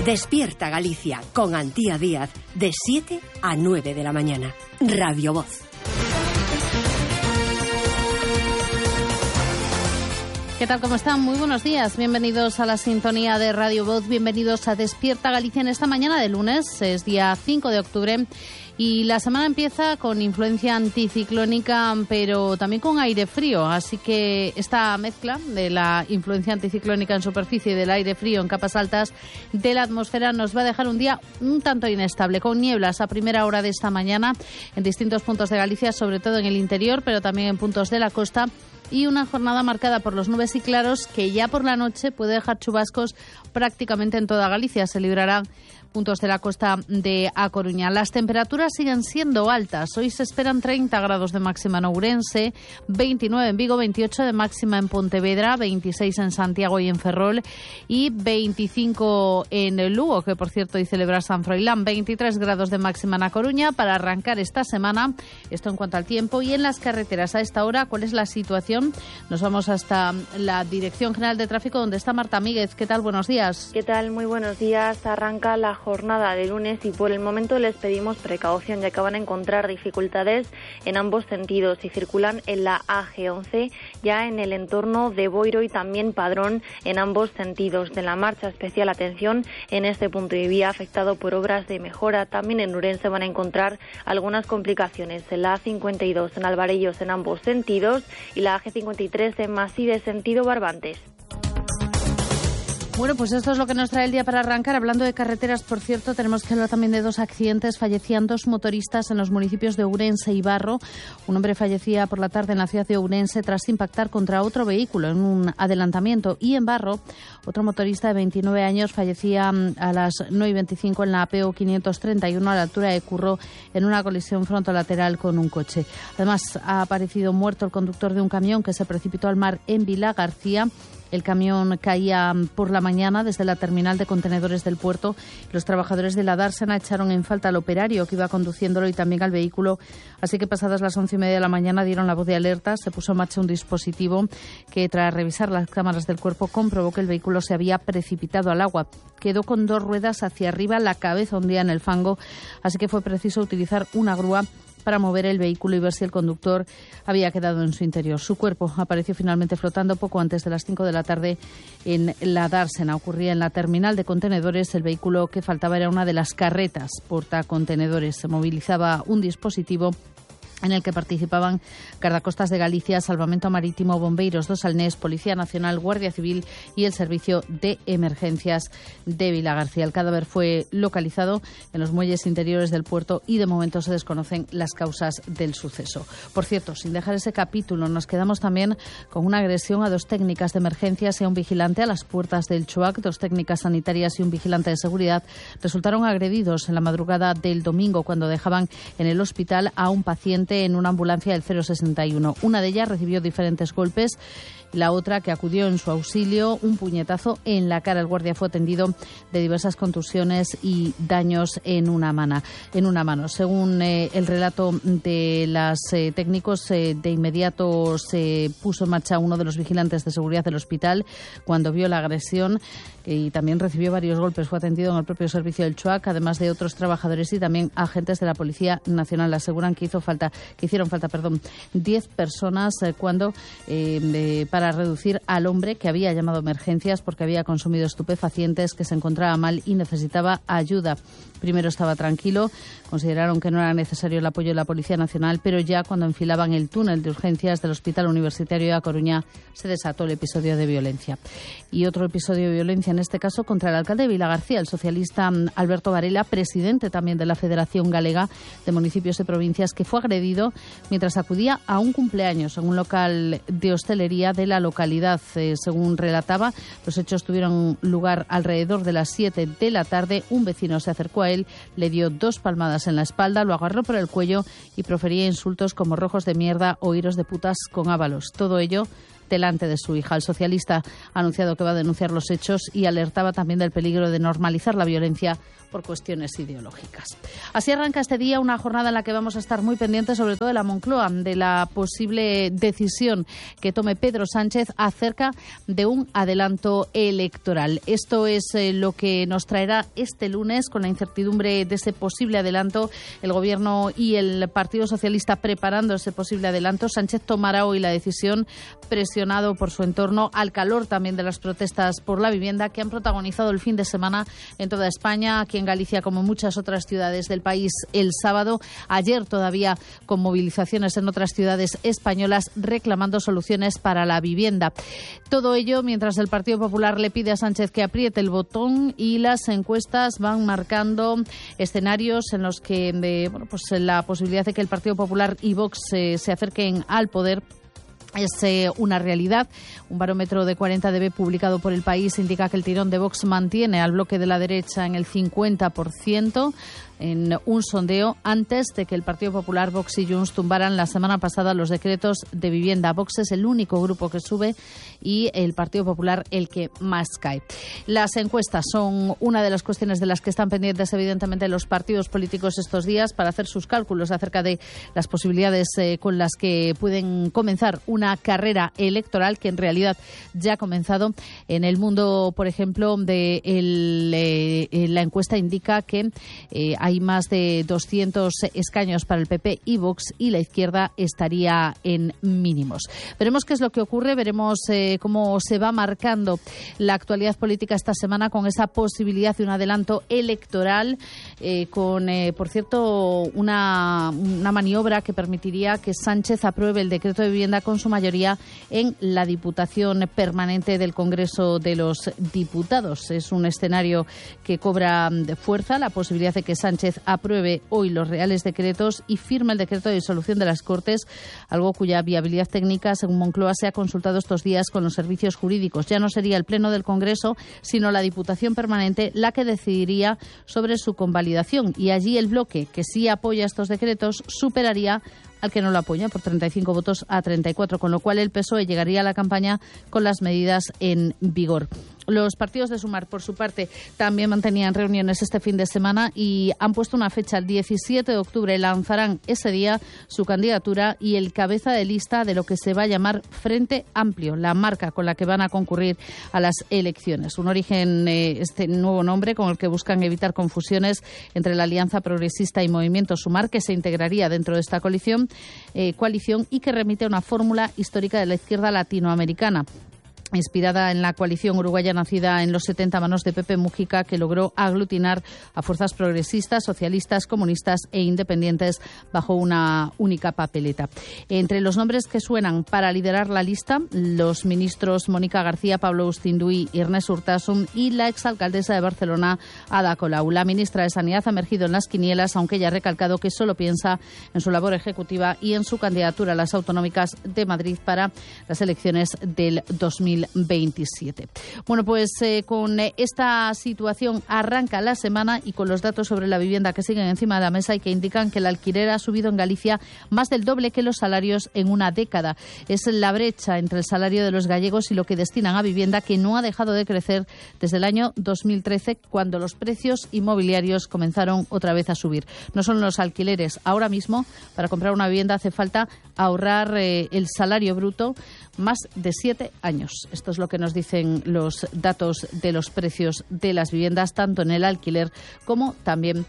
Despierta Galicia con Antía Díaz de 7 a 9 de la mañana. Radio Voz. ¿Qué tal? ¿Cómo están? Muy buenos días. Bienvenidos a la sintonía de Radio Voz. Bienvenidos a Despierta Galicia en esta mañana de lunes. Es día 5 de octubre y la semana empieza con influencia anticiclónica, pero también con aire frío. Así que esta mezcla de la influencia anticiclónica en superficie y del aire frío en capas altas de la atmósfera nos va a dejar un día un tanto inestable, con nieblas a primera hora de esta mañana en distintos puntos de Galicia, sobre todo en el interior, pero también en puntos de la costa. Y una jornada marcada por los nubes y claros que ya por la noche puede dejar chubascos prácticamente en toda Galicia. Se librarán puntos de la costa de A Coruña. Las temperaturas siguen siendo altas. Hoy se esperan 30 grados de máxima en Ourense, 29 en Vigo, 28 de máxima en Pontevedra, 26 en Santiago y en Ferrol y 25 en Lugo, que por cierto hoy celebra San Froilán, 23 grados de máxima en A Coruña para arrancar esta semana. Esto en cuanto al tiempo. Y en las carreteras a esta hora, ¿cuál es la situación? Nos vamos hasta la Dirección General de Tráfico, donde está Marta Míguez. ¿Qué tal? Buenos días. ¿Qué tal? Muy buenos días. Arranca la jornada de lunes y por el momento les pedimos precaución, ya que van a encontrar dificultades en ambos sentidos y circulan en la AG11, ya en el entorno de Boiro y también Padrón en ambos sentidos. De la marcha, especial atención en este punto de vía afectado por obras de mejora. También en Ourense van a encontrar algunas complicaciones en la A52 en Alvarellos en ambos sentidos y la AG53 en Masí de sentido Barbantes. Bueno, pues esto es lo que nos trae el día para arrancar. Hablando de carreteras, por cierto, tenemos que hablar también de dos accidentes. Fallecían dos motoristas en los municipios de Ourense y Barro. Un hombre fallecía por la tarde en la ciudad de Ourense tras impactar contra otro vehículo en un adelantamiento. Y en Barro, otro motorista de 29 años fallecía a las 9:25 en la APO 531 a la altura de Curro en una colisión frontolateral con un coche. Además, ha aparecido muerto el conductor de un camión que se precipitó al mar en Vilagarcía. El camión caía por la mañana desde la terminal de contenedores del puerto. Los trabajadores de la Dársena echaron en falta al operario que iba conduciéndolo y también al vehículo. Así que pasadas las 11:30 de la mañana dieron la voz de alerta. Se puso en marcha un dispositivo que, tras revisar las cámaras del cuerpo, comprobó que el vehículo se había precipitado al agua. Quedó con dos ruedas hacia arriba, la cabeza hundida en el fango. Así que fue preciso utilizar una grúa para mover el vehículo y ver si el conductor había quedado en su interior. Su cuerpo apareció finalmente flotando poco antes de las 5 de la tarde en la Dársena. Ocurría en la terminal de contenedores. El vehículo que faltaba era una de las carretas portacontenedores. Se movilizaba un dispositivo en el que participaban Guardacostas de Galicia, Salvamento Marítimo, Bombeiros do Salnés, Policía Nacional, Guardia Civil y el Servicio de Emergencias de Vilagarcía. El cadáver fue localizado en los muelles interiores del puerto y de momento se desconocen las causas del suceso. Por cierto, sin dejar ese capítulo, nos quedamos también con una agresión a dos técnicas de emergencias y a un vigilante a las puertas del CHUAC. Dos técnicas sanitarias y un vigilante de seguridad resultaron agredidos en la madrugada del domingo cuando dejaban en el hospital a un paciente en una ambulancia del 061. Una de ellas recibió diferentes golpes. La otra, que acudió en su auxilio, un puñetazo en la cara. El guardia fue atendido de diversas contusiones y daños en una mano. Según el relato de los técnicos, de inmediato se puso en marcha uno de los vigilantes de seguridad del hospital cuando vio la agresión y también recibió varios golpes. Fue atendido en el propio servicio del CHUAC, además de otros trabajadores y también agentes de la Policía Nacional. Aseguran que hicieron falta 10 personas para reducir al hombre que había llamado a emergencias porque había consumido estupefacientes, que se encontraba mal y necesitaba ayuda. Primero estaba tranquilo, consideraron que no era necesario el apoyo de la Policía Nacional, pero ya cuando enfilaban el túnel de urgencias del Hospital Universitario de A Coruña se desató el episodio de violencia. Y otro episodio de violencia, en este caso contra el alcalde de Vilagarcía, el socialista Alberto Varela, presidente también de la Federación Galega de Municipios y Provincias, que fue agredido mientras acudía a un cumpleaños en un local de hostelería de la localidad. Según relataba, los hechos tuvieron lugar alrededor de las 7 de la tarde. Un vecino se acercó a él, le dio 2 palmadas en la espalda, lo agarró por el cuello y profería insultos como rojos de mierda o iros de putas con ábalos. Todo ello delante de su hija. El socialista ha anunciado que va a denunciar los hechos y alertaba también del peligro de normalizar la violencia por cuestiones ideológicas. Así arranca este día una jornada en la que vamos a estar muy pendientes, sobre todo de la Moncloa, de la posible decisión que tome Pedro Sánchez acerca de un adelanto electoral. Esto es lo que nos traerá este lunes, con la incertidumbre de ese posible adelanto. El Gobierno y el Partido Socialista preparando ese posible adelanto. Sánchez tomará hoy la decisión, presionado por su entorno, al calor también de las protestas por la vivienda que han protagonizado el fin de semana en toda España, aquí en Galicia como en muchas otras ciudades del país el sábado. Ayer todavía con movilizaciones en otras ciudades españolas reclamando soluciones para la vivienda. Todo ello mientras el Partido Popular le pide a Sánchez que apriete el botón y las encuestas van marcando escenarios en los que la posibilidad de que el Partido Popular y Vox se acerquen al poder es una realidad. Un barómetro de 40dB publicado por El País indica que el tirón de Vox mantiene al bloque de la derecha en el 50%. En un sondeo antes de que el Partido Popular, Vox y Junts tumbaran la semana pasada los decretos de vivienda. Vox es el único grupo que sube y el Partido Popular el que más cae. Las encuestas son una de las cuestiones de las que están pendientes evidentemente los partidos políticos estos días para hacer sus cálculos acerca de las posibilidades con las que pueden comenzar una carrera electoral que en realidad ya ha comenzado. En el mundo, por ejemplo, la encuesta indica que hay más de 200 escaños para el PP y Vox y la izquierda estaría en mínimos. Veremos qué es lo que ocurre, veremos cómo se va marcando la actualidad política esta semana con esa posibilidad de un adelanto electoral con, por cierto, una maniobra que permitiría que Sánchez apruebe el decreto de vivienda con su mayoría en la Diputación Permanente del Congreso de los Diputados. Es un escenario que cobra fuerza, la posibilidad de que Sánchez apruebe hoy los reales decretos y firme el decreto de disolución de las Cortes, algo cuya viabilidad técnica, según Moncloa, se ha consultado estos días con los servicios jurídicos. Ya no sería el Pleno del Congreso, sino la Diputación Permanente la que decidiría sobre su convalidación. Y allí el bloque que sí apoya estos decretos superaría al que no lo apoya por 35 votos a 34, con lo cual el PSOE llegaría a la campaña con las medidas en vigor. Los partidos de Sumar, por su parte, también mantenían reuniones este fin de semana y han puesto una fecha, el 17 de octubre. Lanzarán ese día su candidatura y el cabeza de lista de lo que se va a llamar Frente Amplio, la marca con la que van a concurrir a las elecciones. Un origen, este nuevo nombre, con el que buscan evitar confusiones entre la Alianza Progresista y Movimiento Sumar, que se integraría dentro de esta coalición y que remite a una fórmula histórica de la izquierda latinoamericana, inspirada en la coalición uruguaya nacida en los 70 a manos de Pepe Mujica, que logró aglutinar a fuerzas progresistas, socialistas, comunistas e independientes bajo una única papeleta. Entre los nombres que suenan para liderar la lista, los ministros Mónica García, Pablo Ustinduy y Ernest Urtasun y la exalcaldesa de Barcelona, Ada Colau. La ministra de Sanidad ha emergido en las quinielas, aunque ella ha recalcado que solo piensa en su labor ejecutiva y en su candidatura a las autonómicas de Madrid para las elecciones del 2027. Bueno, pues con esta situación arranca la semana y con los datos sobre la vivienda que siguen encima de la mesa y que indican que el alquiler ha subido en Galicia más del doble que los salarios en una década. Es la brecha entre el salario de los gallegos y lo que destinan a vivienda, que no ha dejado de crecer desde el año 2013, cuando los precios inmobiliarios comenzaron otra vez a subir. No son los alquileres. Ahora mismo, para comprar una vivienda hace falta ahorrar el salario bruto más de 7 años. Esto es lo que nos dicen los datos de los precios de las viviendas, tanto en el alquiler como también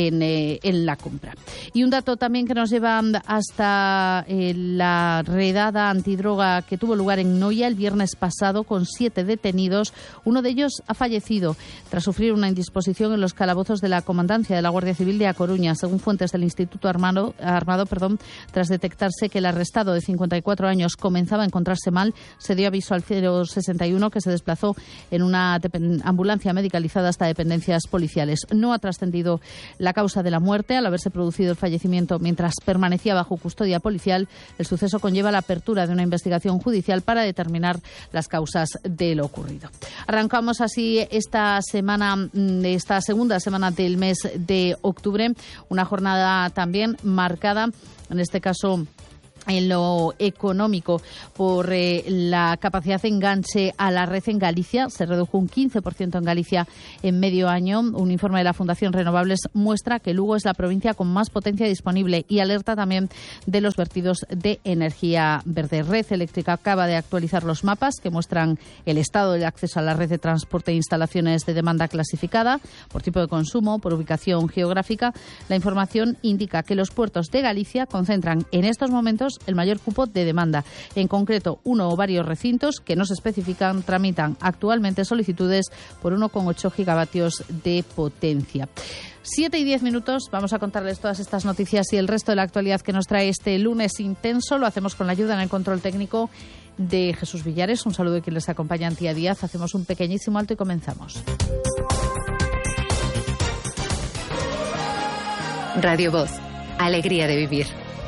en la compra. Y un dato también que nos lleva hasta la redada antidroga que tuvo lugar en Noia el viernes pasado, con 7 detenidos. Uno de ellos ha fallecido tras sufrir una indisposición en los calabozos de la Comandancia de la Guardia Civil de A Coruña, según fuentes del Instituto Armado, tras detectarse que el arrestado de 54 años comenzaba a encontrarse mal. Se dio aviso al 061, que se desplazó en una ambulancia medicalizada hasta dependencias policiales. No ha trascendido la causa de la muerte. Al haberse producido el fallecimiento mientras permanecía bajo custodia policial, el suceso conlleva la apertura de una investigación judicial para determinar las causas de lo ocurrido. Arrancamos así esta segunda semana del mes de octubre, una jornada también marcada, en este caso en lo económico por la capacidad de enganche a la red en Galicia. Se redujo un 15% en Galicia en medio año. Un informe de la Fundación Renovables muestra que Lugo es la provincia con más potencia disponible y alerta también de los vertidos de energía verde. Red Eléctrica acaba de actualizar los mapas que muestran el estado del acceso a la red de transporte e instalaciones de demanda clasificada por tipo de consumo, por ubicación geográfica. La información indica que los puertos de Galicia concentran en estos momentos el mayor cupo de demanda. En concreto, uno o varios recintos que no se especifican tramitan actualmente solicitudes por 1,8 gigavatios de potencia. 7 y 10 minutos, vamos a contarles todas estas noticias y el resto de la actualidad que nos trae este lunes intenso. Lo hacemos con la ayuda en el control técnico de Jesús Villares. Un saludo de quien les acompaña, Antía Díaz. Hacemos un pequeñísimo alto y comenzamos. Radio Voz, alegría de vivir.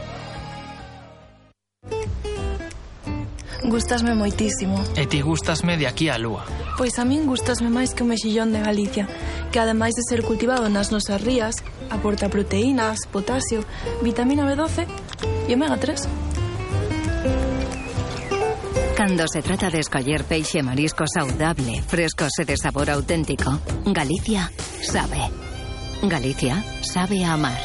Gústasme moitísimo. E ti gústasme de aquí á lúa. Pois a min gústasme máis que o mexillón de Galicia, que ademais de ser cultivado nas nosas rías, aporta proteínas, potasio, vitamina B12 e omega 3. Cando se trata de escoller peixe e marisco saudable, frescos e de sabor auténtico, Galicia sabe. Galicia sabe a amar.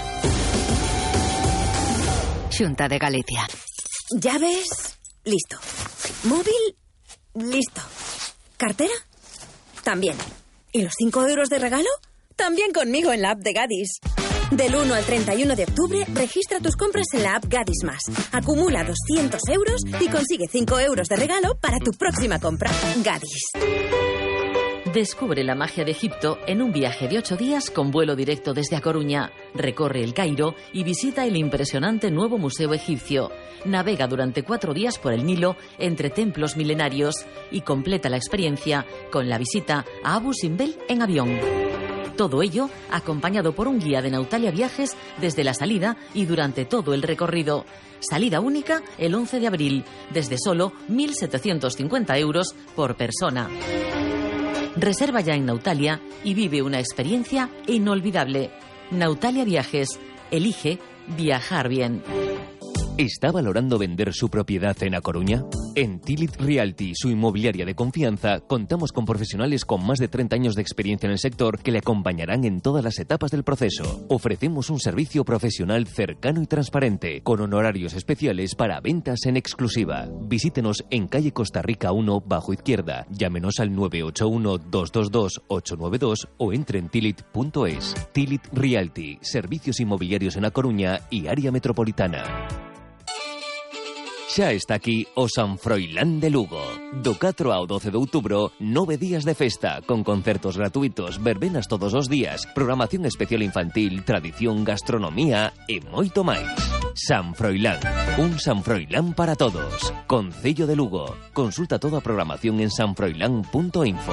Xunta de Galicia. ¿Llaves? Listo. ¿Móvil? Listo. ¿Cartera? También. ¿Y los 5 euros de regalo? También conmigo en la app de Gadis. Del 1 al 31 de octubre, registra tus compras en la app Gadis Más. Acumula 200 euros y consigue 5 euros de regalo para tu próxima compra. Gadis. Descubre la magia de Egipto en un viaje de 8 días con vuelo directo desde A Coruña. Recorre el Cairo y visita el impresionante nuevo Museo Egipcio. Navega durante 4 días por el Nilo entre templos milenarios y completa la experiencia con la visita a Abu Simbel en avión. Todo ello acompañado por un guía de Nautalia Viajes desde la salida y durante todo el recorrido. Salida única el 11 de abril, desde solo 1.750 euros por persona. Reserva ya en Nautalia y vive una experiencia inolvidable. Nautalia Viajes. Elige viajar bien. ¿Está valorando vender su propiedad en A Coruña? En Tilit Realty, su inmobiliaria de confianza, contamos con profesionales con más de 30 años de experiencia en el sector que le acompañarán en todas las etapas del proceso. Ofrecemos un servicio profesional cercano y transparente, con honorarios especiales para ventas en exclusiva. Visítenos en calle Costa Rica 1, bajo izquierda. Llámenos al 981-222-892 o entre en tilit.es. Tilit Realty, servicios inmobiliarios en A Coruña y área metropolitana. Xa está aquí o San Froilán de Lugo. Do 4 ao 12 de outubro, 9 días de festa, con concertos gratuitos, verbenas todos os días, programación especial infantil, tradición, gastronomía e moito máis. San Froilán, un San Froilán para todos. Concello de Lugo. Consulta toda a programación en sanfroilán.info.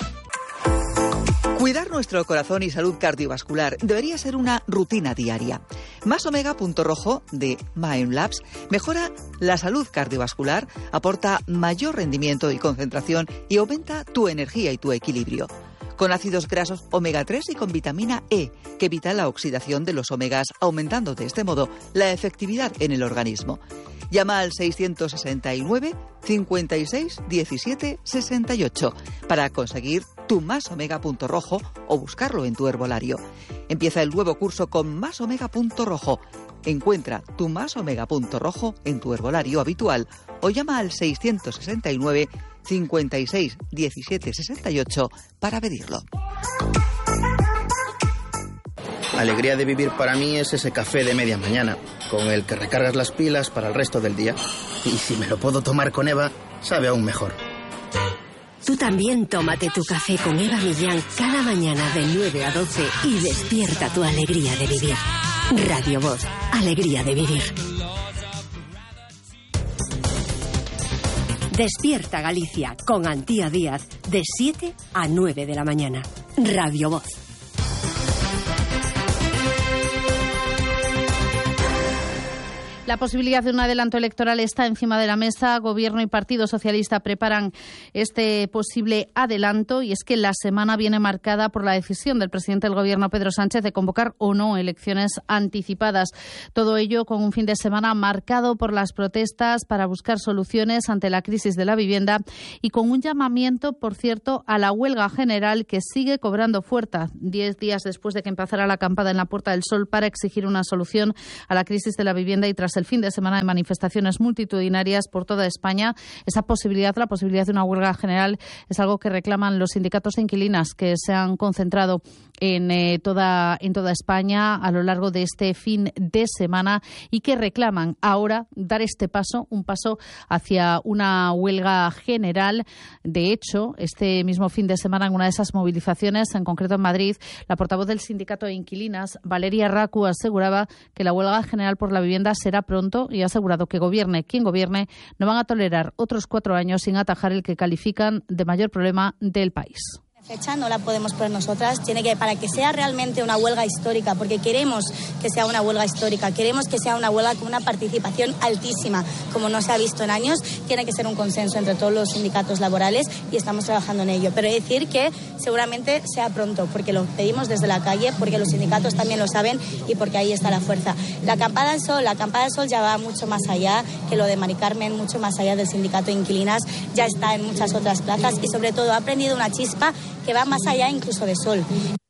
Cuidar nuestro corazón y salud cardiovascular debería ser una rutina diaria. Más Omega Punto Rojo de Mind Labs mejora la salud cardiovascular, aporta mayor rendimiento y concentración y aumenta tu energía y tu equilibrio. Con ácidos grasos omega 3 y con vitamina E, que evita la oxidación de los omegas, aumentando de este modo la efectividad en el organismo. Llama al 669 56 17 68 para conseguir tu Más Omega Punto Rojo o buscarlo en tu herbolario. Empieza el nuevo curso con Más Omega Punto Rojo. Encuentra tu Más Omega Punto Rojo en tu herbolario habitual o llama al 669 56 17 68 para pedirlo. Alegría de vivir para mí es ese café de media mañana, con el que recargas las pilas para el resto del día. Y si me lo puedo tomar con Eva, sabe aún mejor. Tú también tómate tu café con Eva Millán cada mañana de 9 a 12 y despierta tu alegría de vivir. Radio Voz, alegría de vivir. Despierta Galicia con Antía Díaz de 7 a 9 de la mañana. Radio Voz. La posibilidad de un adelanto electoral está encima de la mesa. Gobierno y Partido Socialista preparan este posible adelanto, y es que la semana viene marcada por la decisión del presidente del Gobierno, Pedro Sánchez, de convocar o no elecciones anticipadas. Todo ello con un fin de semana marcado por las protestas para buscar soluciones ante la crisis de la vivienda y con un llamamiento, por cierto, a la huelga general que sigue cobrando fuerza 10 días después de que empezara la acampada en la Puerta del Sol para exigir una solución a la crisis de la vivienda, y tras el fin de semana de manifestaciones multitudinarias por toda España, esa posibilidad, la posibilidad de una huelga general, es algo que reclaman los sindicatos de inquilinas que se han concentrado en toda España a lo largo de este fin de semana y que reclaman ahora dar este paso, un paso hacia una huelga general. De hecho, este mismo fin de semana, en una de esas movilizaciones, en concreto en Madrid, la portavoz del sindicato de inquilinas, Valeria Racu, aseguraba que la huelga general por la vivienda será pronto y ha asegurado que gobierne quien gobierne, no van a tolerar otros 4 años sin atajar el que califican de mayor problema del país. Fecha no la podemos poner nosotras, tiene que, para que sea realmente una huelga histórica, porque queremos que sea una huelga histórica, queremos que sea una huelga con una participación altísima, como no se ha visto en años, tiene que ser un consenso entre todos los sindicatos laborales y estamos trabajando en ello, pero he de decir que seguramente sea pronto, porque lo pedimos desde la calle, porque los sindicatos también lo saben y porque ahí está la fuerza. La acampada del Sol ya va mucho más allá que lo de Mari Carmen, mucho más allá del sindicato de inquilinas, ya está en muchas otras plazas y sobre todo ha prendido una chispa que va más allá incluso de Sol.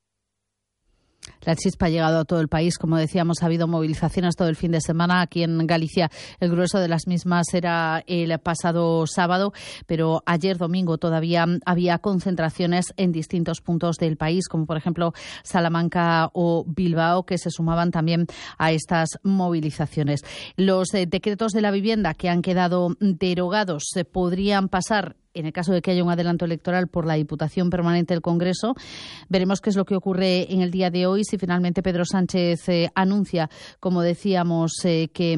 La chispa ha llegado a todo el país. Como decíamos, ha habido movilizaciones todo el fin de semana. Aquí en Galicia el grueso de las mismas era el pasado sábado, pero ayer domingo todavía había concentraciones en distintos puntos del país, como por ejemplo Salamanca o Bilbao, que se sumaban también a estas movilizaciones. Los decretos de la vivienda que han quedado derogados se podrían pasar en el caso de que haya un adelanto electoral por la Diputación Permanente del Congreso. Veremos qué es lo que ocurre en el día de hoy, si finalmente Pedro Sánchez anuncia, como decíamos, que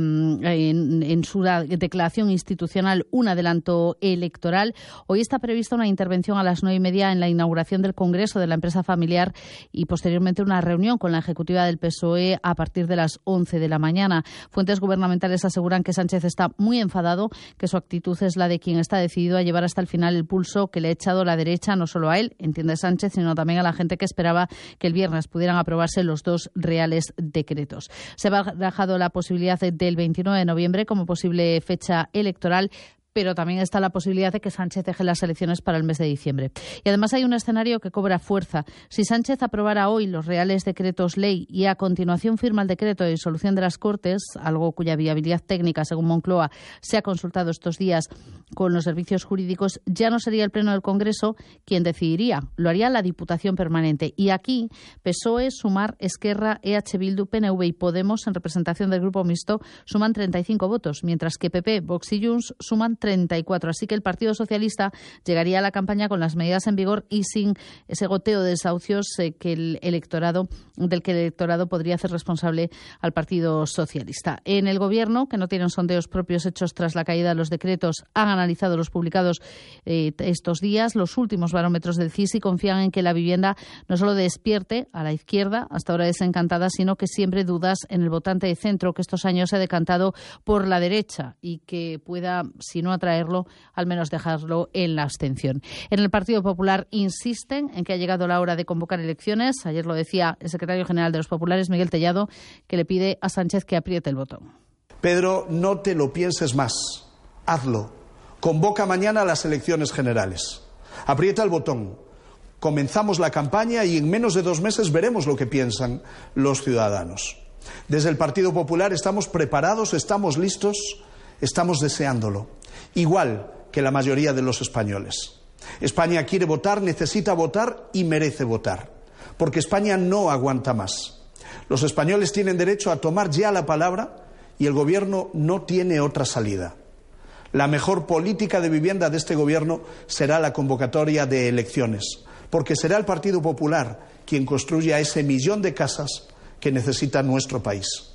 en su declaración institucional un adelanto electoral. Hoy está prevista una intervención a las 9:30 en la inauguración del Congreso de la empresa familiar y posteriormente una reunión con la ejecutiva del PSOE a partir de las 11 de la mañana. Fuentes gubernamentales aseguran que Sánchez está muy enfadado, que su actitud es la de quien está decidido a llevar hasta al final el pulso que le ha echado la derecha, no solo a él, entiende Sánchez, sino también a la gente que esperaba que el viernes pudieran aprobarse los 2 reales decretos. Se ha barajado la posibilidad del 29 de noviembre como posible fecha electoral, pero también está la posibilidad de que Sánchez deje las elecciones para el mes de diciembre. Y además hay un escenario que cobra fuerza. Si Sánchez aprobara hoy los reales decretos ley y a continuación firma el decreto de disolución de las Cortes, algo cuya viabilidad técnica, según Moncloa, se ha consultado estos días con los servicios jurídicos, ya no sería el Pleno del Congreso quien decidiría. Lo haría la Diputación Permanente. Y aquí PSOE, Sumar, Esquerra, EH Bildu, PNV y Podemos, en representación del Grupo Mixto, suman 35 votos, mientras que PP, Vox y Junts suman 34. Así que el Partido Socialista llegaría a la campaña con las medidas en vigor y sin ese goteo de desahucios del que el electorado podría hacer responsable al Partido Socialista. En el Gobierno, que no tienen sondeos propios hechos tras la caída de los decretos, han analizado los publicados estos días, los últimos barómetros del CIS, y confían en que la vivienda no solo despierte a la izquierda, hasta ahora desencantada, sino que siembre dudas en el votante de centro, que estos años se ha decantado por la derecha y que pueda, si no atraerlo, al menos dejarlo en la abstención. En el Partido Popular insisten en que ha llegado la hora de convocar elecciones. Ayer lo decía el secretario general de los populares, Miguel Tellado, que le pide a Sánchez que apriete el botón. Pedro, no te lo pienses más. Hazlo. Convoca mañana las elecciones generales. Aprieta el botón. Comenzamos la campaña y en menos de 2 meses veremos lo que piensan los ciudadanos. Desde el Partido Popular estamos preparados, estamos listos, estamos deseándolo. Igual que la mayoría de los españoles. España quiere votar, necesita votar y merece votar. Porque España no aguanta más. Los españoles tienen derecho a tomar ya la palabra y el Gobierno no tiene otra salida. La mejor política de vivienda de este Gobierno será la convocatoria de elecciones, porque será el Partido Popular quien construya ese 1 millón de casas que necesita nuestro país.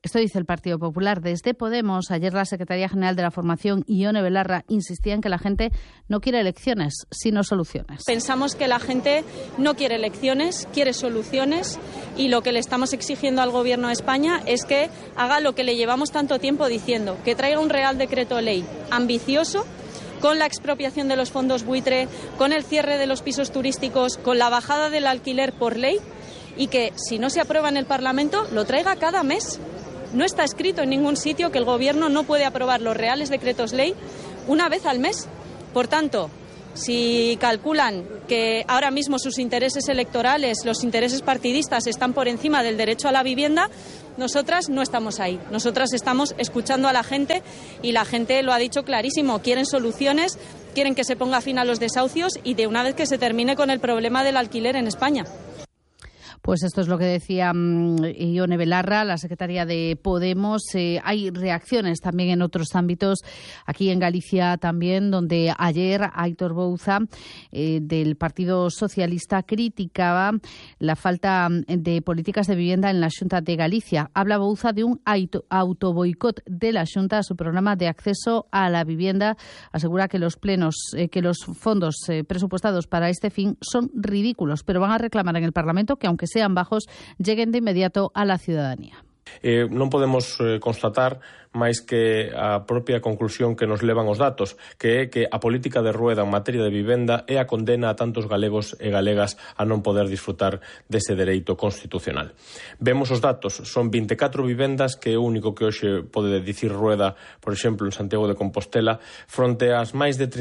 Esto dice el Partido Popular. Desde Podemos, ayer la secretaria general de la formación, Ione Belarra, insistía en que la gente no quiere elecciones, sino soluciones. Pensamos que la gente no quiere elecciones, quiere soluciones, y lo que le estamos exigiendo al Gobierno de España es que haga lo que le llevamos tanto tiempo diciendo, que traiga un Real Decreto Ley ambicioso, con la expropiación de los fondos buitre, con el cierre de los pisos turísticos, con la bajada del alquiler por ley, y que si no se aprueba en el Parlamento, lo traiga cada mes. No está escrito en ningún sitio que el Gobierno no puede aprobar los reales decretos ley una vez al mes. Por tanto, si calculan que ahora mismo sus intereses electorales, los intereses partidistas están por encima del derecho a la vivienda, nosotras no estamos ahí. Nosotras estamos escuchando a la gente y la gente lo ha dicho clarísimo. Quieren soluciones, quieren que se ponga fin a los desahucios y de una vez que se termine con el problema del alquiler en España. Pues esto es lo que decía Ione Belarra, la secretaria de Podemos. Hay reacciones también en otros ámbitos, aquí en Galicia también, donde ayer Aitor Bouza, del Partido Socialista, criticaba la falta de políticas de vivienda en la Xunta de Galicia. Habla Bouza de un autoboicot de la Xunta a su programa de acceso a la vivienda. Asegura que los los fondos presupuestados para este fin son ridículos, pero van a reclamar en el Parlamento que, aunque sean bajos, lleguen de inmediato a la ciudadanía. Non podemos constatar máis que a propia conclusión que nos levan os datos, que é que a política de Rueda en materia de vivenda é a condena a tantos galegos e galegas a non poder disfrutar dese dereito constitucional. Vemos os datos, son 24 vivendas, que é o único que hoxe pode dicir Rueda, por exemplo, en Santiago de Compostela, fronte ás máis de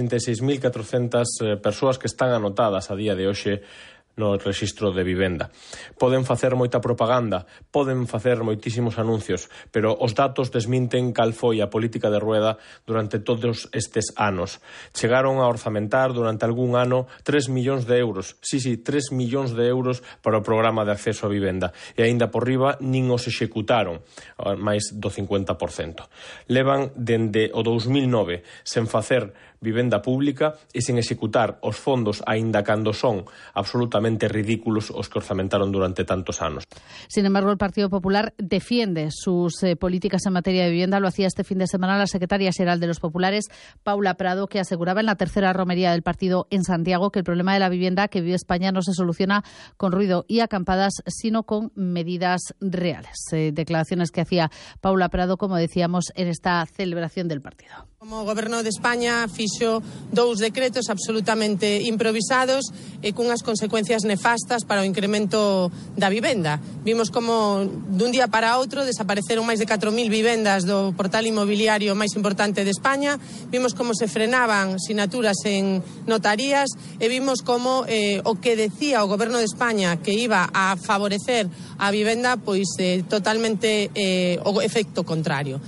36.400 persoas que están anotadas a día de hoxe no rexistro de vivenda. Poden facer moita propaganda, poden facer moitísimos anuncios, pero os datos desminten cal foi a política de Rueda durante todos estes anos. Chegaron a orzamentar durante algún ano 3 millóns de euros. Sí, 3 millóns de euros para o programa de acceso a vivenda. E aínda por riba nin os executaron, máis do 50%. Levan dende o 2009 sen facer vivenda pública e sen executar os fondos, aínda cando son absolutamente ridículos os que orzamentaron durante tantos anos. Sin embargo, el Partido Popular defiende sus políticas en materia de vivienda. Lo hacía este fin de semana la secretaria general de los Populares, Paula Prado, que aseguraba en la tercera romería del partido en Santiago que el problema de la vivienda que vive España no se soluciona con ruido y acampadas, sino con medidas reales. Declaraciones que hacía Paula Prado, como decíamos, en esta celebración del partido. Como o Goberno de España fixo 2 decretos absolutamente improvisados e cunhas consecuencias nefastas para o incremento da vivenda. Vimos como dun día para outro desapareceron máis de 4.000 vivendas do portal inmobiliario máis importante de España, vimos como se frenaban sinaturas en notarías e vimos como o que decía o Goberno de España que iba a favorecer a vivenda, pois totalmente o efecto contrario.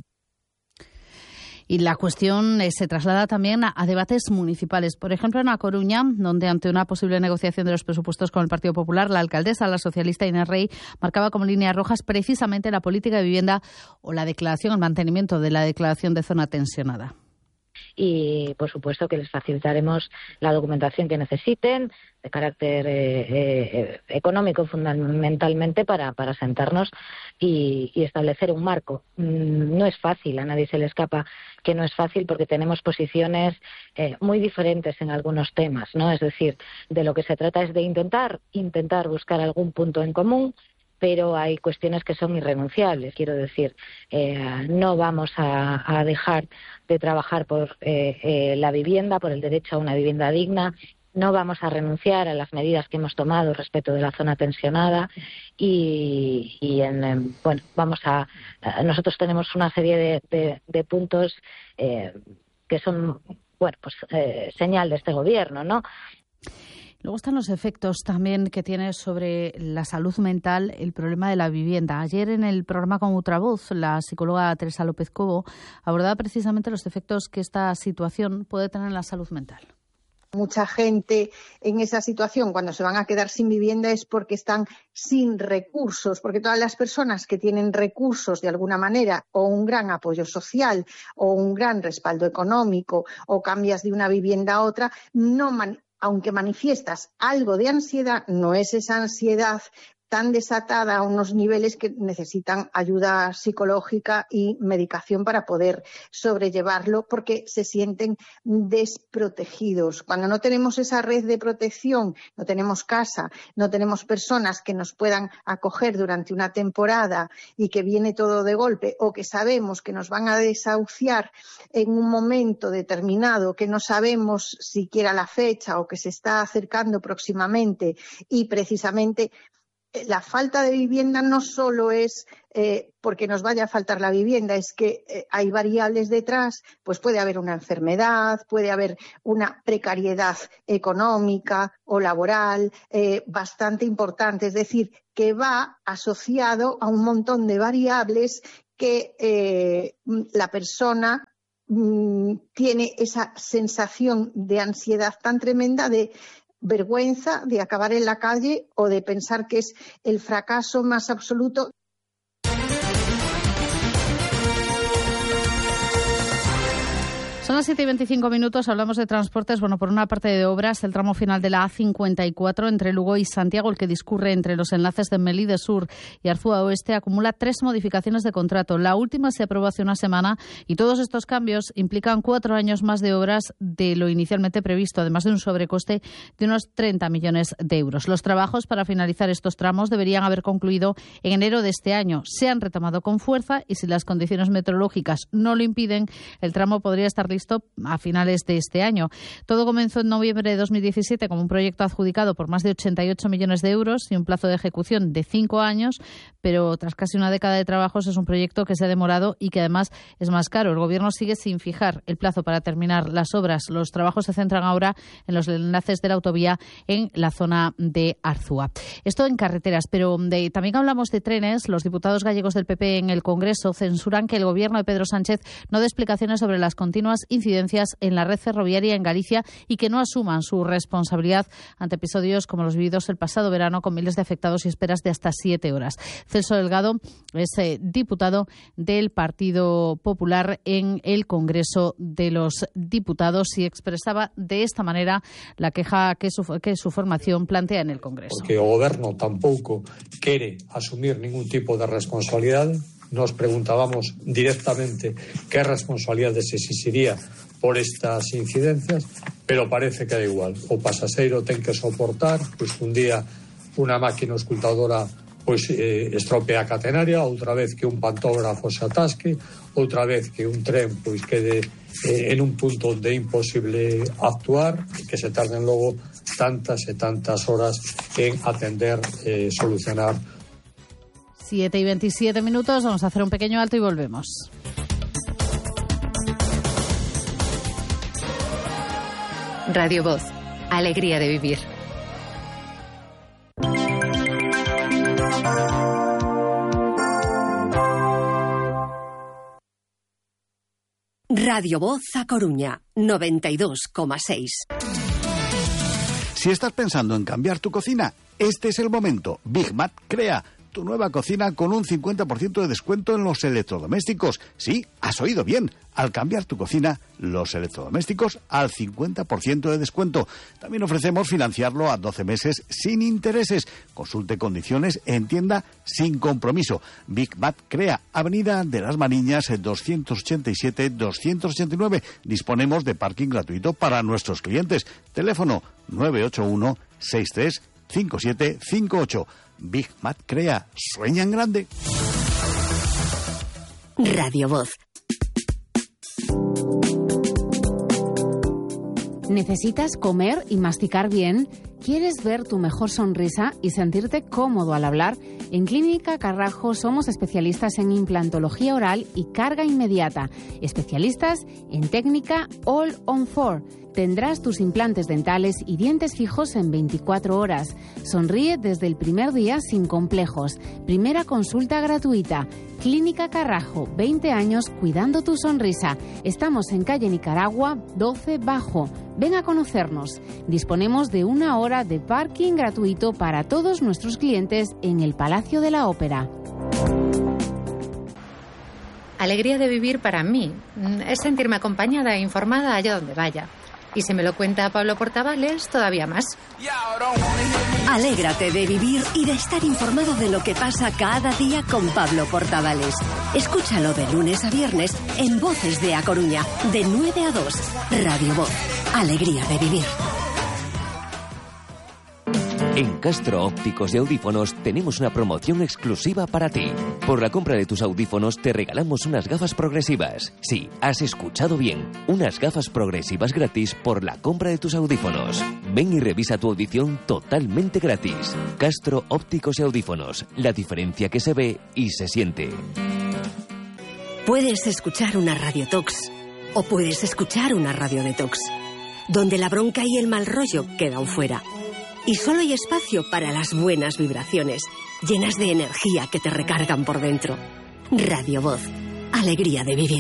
Y la cuestión se traslada también a debates municipales. Por ejemplo, en A Coruña, donde ante una posible negociación de los presupuestos con el Partido Popular, la alcaldesa, la socialista Inés Rey, marcaba como líneas rojas precisamente la política de vivienda o la declaración, el mantenimiento de la declaración de zona tensionada. Y, por supuesto, que les facilitaremos la documentación que necesiten, de carácter económico fundamentalmente, para sentarnos y establecer un marco. No es fácil, a nadie se le escapa que no es fácil, porque tenemos posiciones muy diferentes en algunos temas, ¿no? Es decir, de lo que se trata es de intentar buscar algún punto en común, pero hay cuestiones que son irrenunciables. Quiero decir, no vamos a dejar de trabajar por la vivienda, por el derecho a una vivienda digna. No vamos a renunciar a las medidas que hemos tomado respecto de la zona tensionada nosotros tenemos una serie de puntos que son, señal de este gobierno, ¿no? Luego están los efectos también que tiene sobre la salud mental el problema de la vivienda. Ayer en el programa con Ultravoz, la psicóloga Teresa López Cobo abordaba precisamente los efectos que esta situación puede tener en la salud mental. Mucha gente en esa situación, cuando se van a quedar sin vivienda, es porque están sin recursos, porque todas las personas que tienen recursos de alguna manera, o un gran apoyo social, o un gran respaldo económico, o cambias de una vivienda a otra, aunque manifiestas algo de ansiedad, no es esa ansiedad tan desatada a unos niveles que necesitan ayuda psicológica y medicación para poder sobrellevarlo, porque se sienten desprotegidos. Cuando no tenemos esa red de protección, no tenemos casa, no tenemos personas que nos puedan acoger durante una temporada y que viene todo de golpe, o que sabemos que nos van a desahuciar en un momento determinado que no sabemos siquiera la fecha o que se está acercando próximamente, y precisamente la falta de vivienda no solo es porque nos vaya a faltar la vivienda, es que hay variables detrás, pues puede haber una enfermedad, puede haber una precariedad económica o laboral bastante importante, es decir, que va asociado a un montón de variables que la persona tiene esa sensación de ansiedad tan tremenda, de vergüenza de acabar en la calle o de pensar que es el fracaso más absoluto. Son las 7:25, hablamos de transportes. Bueno, por una parte de obras, el tramo final de la A54 entre Lugo y Santiago, el que discurre entre los enlaces de Melide Sur y Arzúa Oeste, acumula 3 modificaciones de contrato. La última se aprobó hace una semana y todos estos cambios implican 4 años más de obras de lo inicialmente previsto, además de un sobrecoste de unos 30 millones de euros. Los trabajos para finalizar estos tramos deberían haber concluido en enero de este año. Se han retomado con fuerza y si las condiciones meteorológicas no lo impiden, el tramo podría estar listo a finales de este año. Todo comenzó en noviembre de 2017 como un proyecto adjudicado por más de 88 millones de euros y un plazo de ejecución de 5 años, pero tras casi una década de trabajos es un proyecto que se ha demorado y que además es más caro. El Gobierno sigue sin fijar el plazo para terminar las obras. Los trabajos se centran ahora en los enlaces de la autovía en la zona de Arzúa. Esto en carreteras, pero también hablamos de trenes. Los diputados gallegos del PP en el Congreso censuran que el Gobierno de Pedro Sánchez no dé explicaciones sobre las continuas incidencias en la red ferroviaria en Galicia y que no asuman su responsabilidad ante episodios como los vividos el pasado verano con miles de afectados y esperas de hasta 7 horas. Celso Delgado es diputado del Partido Popular en el Congreso de los Diputados y expresaba de esta manera la queja que su formación plantea en el Congreso. Porque o Goberno tampouco quere asumir ningún tipo de responsabilidade. Nos preguntábamos directamente qué responsabilidades existiría por estas incidencias, pero parece que da igual. O pasaxeiro ten que soportar, pois un día unha máquina escultadora pois estropea a catenaria, outra vez que un pantógrafo se atasque, outra vez que un tren pois quede en un punto onde é imposible actuar e que se tarden logo tantas e tantas horas en atender, solucionar. 7:27, vamos a hacer un pequeño alto y volvemos. Radio Voz, alegría de vivir. Radio Voz a Coruña, 92,6. Si estás pensando en cambiar tu cocina, este es el momento. Big Mat crea tu nueva cocina con un 50% de descuento en los electrodomésticos. Sí, has oído bien. Al cambiar tu cocina, los electrodomésticos al 50% de descuento. También ofrecemos financiarlo a 12 meses sin intereses. Consulte condiciones en tienda sin compromiso. Big Mat crea Avenida de las Mariñas 287-289. Disponemos de parking gratuito para nuestros clientes. Teléfono 981 63 5758. Big Mat crea. Sueña en grande. Radio Voz. ¿Necesitas comer y masticar bien? ¿Quieres ver tu mejor sonrisa y sentirte cómodo al hablar? En Clínica Carrajo somos especialistas en implantología oral y carga inmediata. Especialistas en técnica All on 4. Tendrás tus implantes dentales y dientes fijos en 24 horas. Sonríe desde el primer día sin complejos. Primera consulta gratuita. Clínica Carrajo, 20 años cuidando tu sonrisa. Estamos en calle Nicaragua, 12 Bajo. Ven a conocernos. Disponemos de 1 hora de parking gratuito para todos nuestros clientes en el Palacio de la Ópera. Alegría de vivir para mí es sentirme acompañada e informada allá donde vaya. Y si me lo cuenta Pablo Portavales, todavía más. Alégrate de vivir y de estar informado de lo que pasa cada día con Pablo Portavales. Escúchalo de lunes a viernes en Voces de A Coruña, de 9 a 2. Radio Voz. Alegría de vivir. En Castro Ópticos y Audífonos tenemos una promoción exclusiva para ti. Por la compra de tus audífonos te regalamos unas gafas progresivas. Sí, has escuchado bien. Unas gafas progresivas gratis por la compra de tus audífonos. Ven y revisa tu audición totalmente gratis. Castro Ópticos y Audífonos. La diferencia que se ve y se siente. Puedes escuchar una radiotox o puedes escuchar una radiodetox, donde la bronca y el mal rollo quedan fuera. Y solo hay espacio para las buenas vibraciones, llenas de energía que te recargan por dentro. Radio Voz. Alegría de vivir.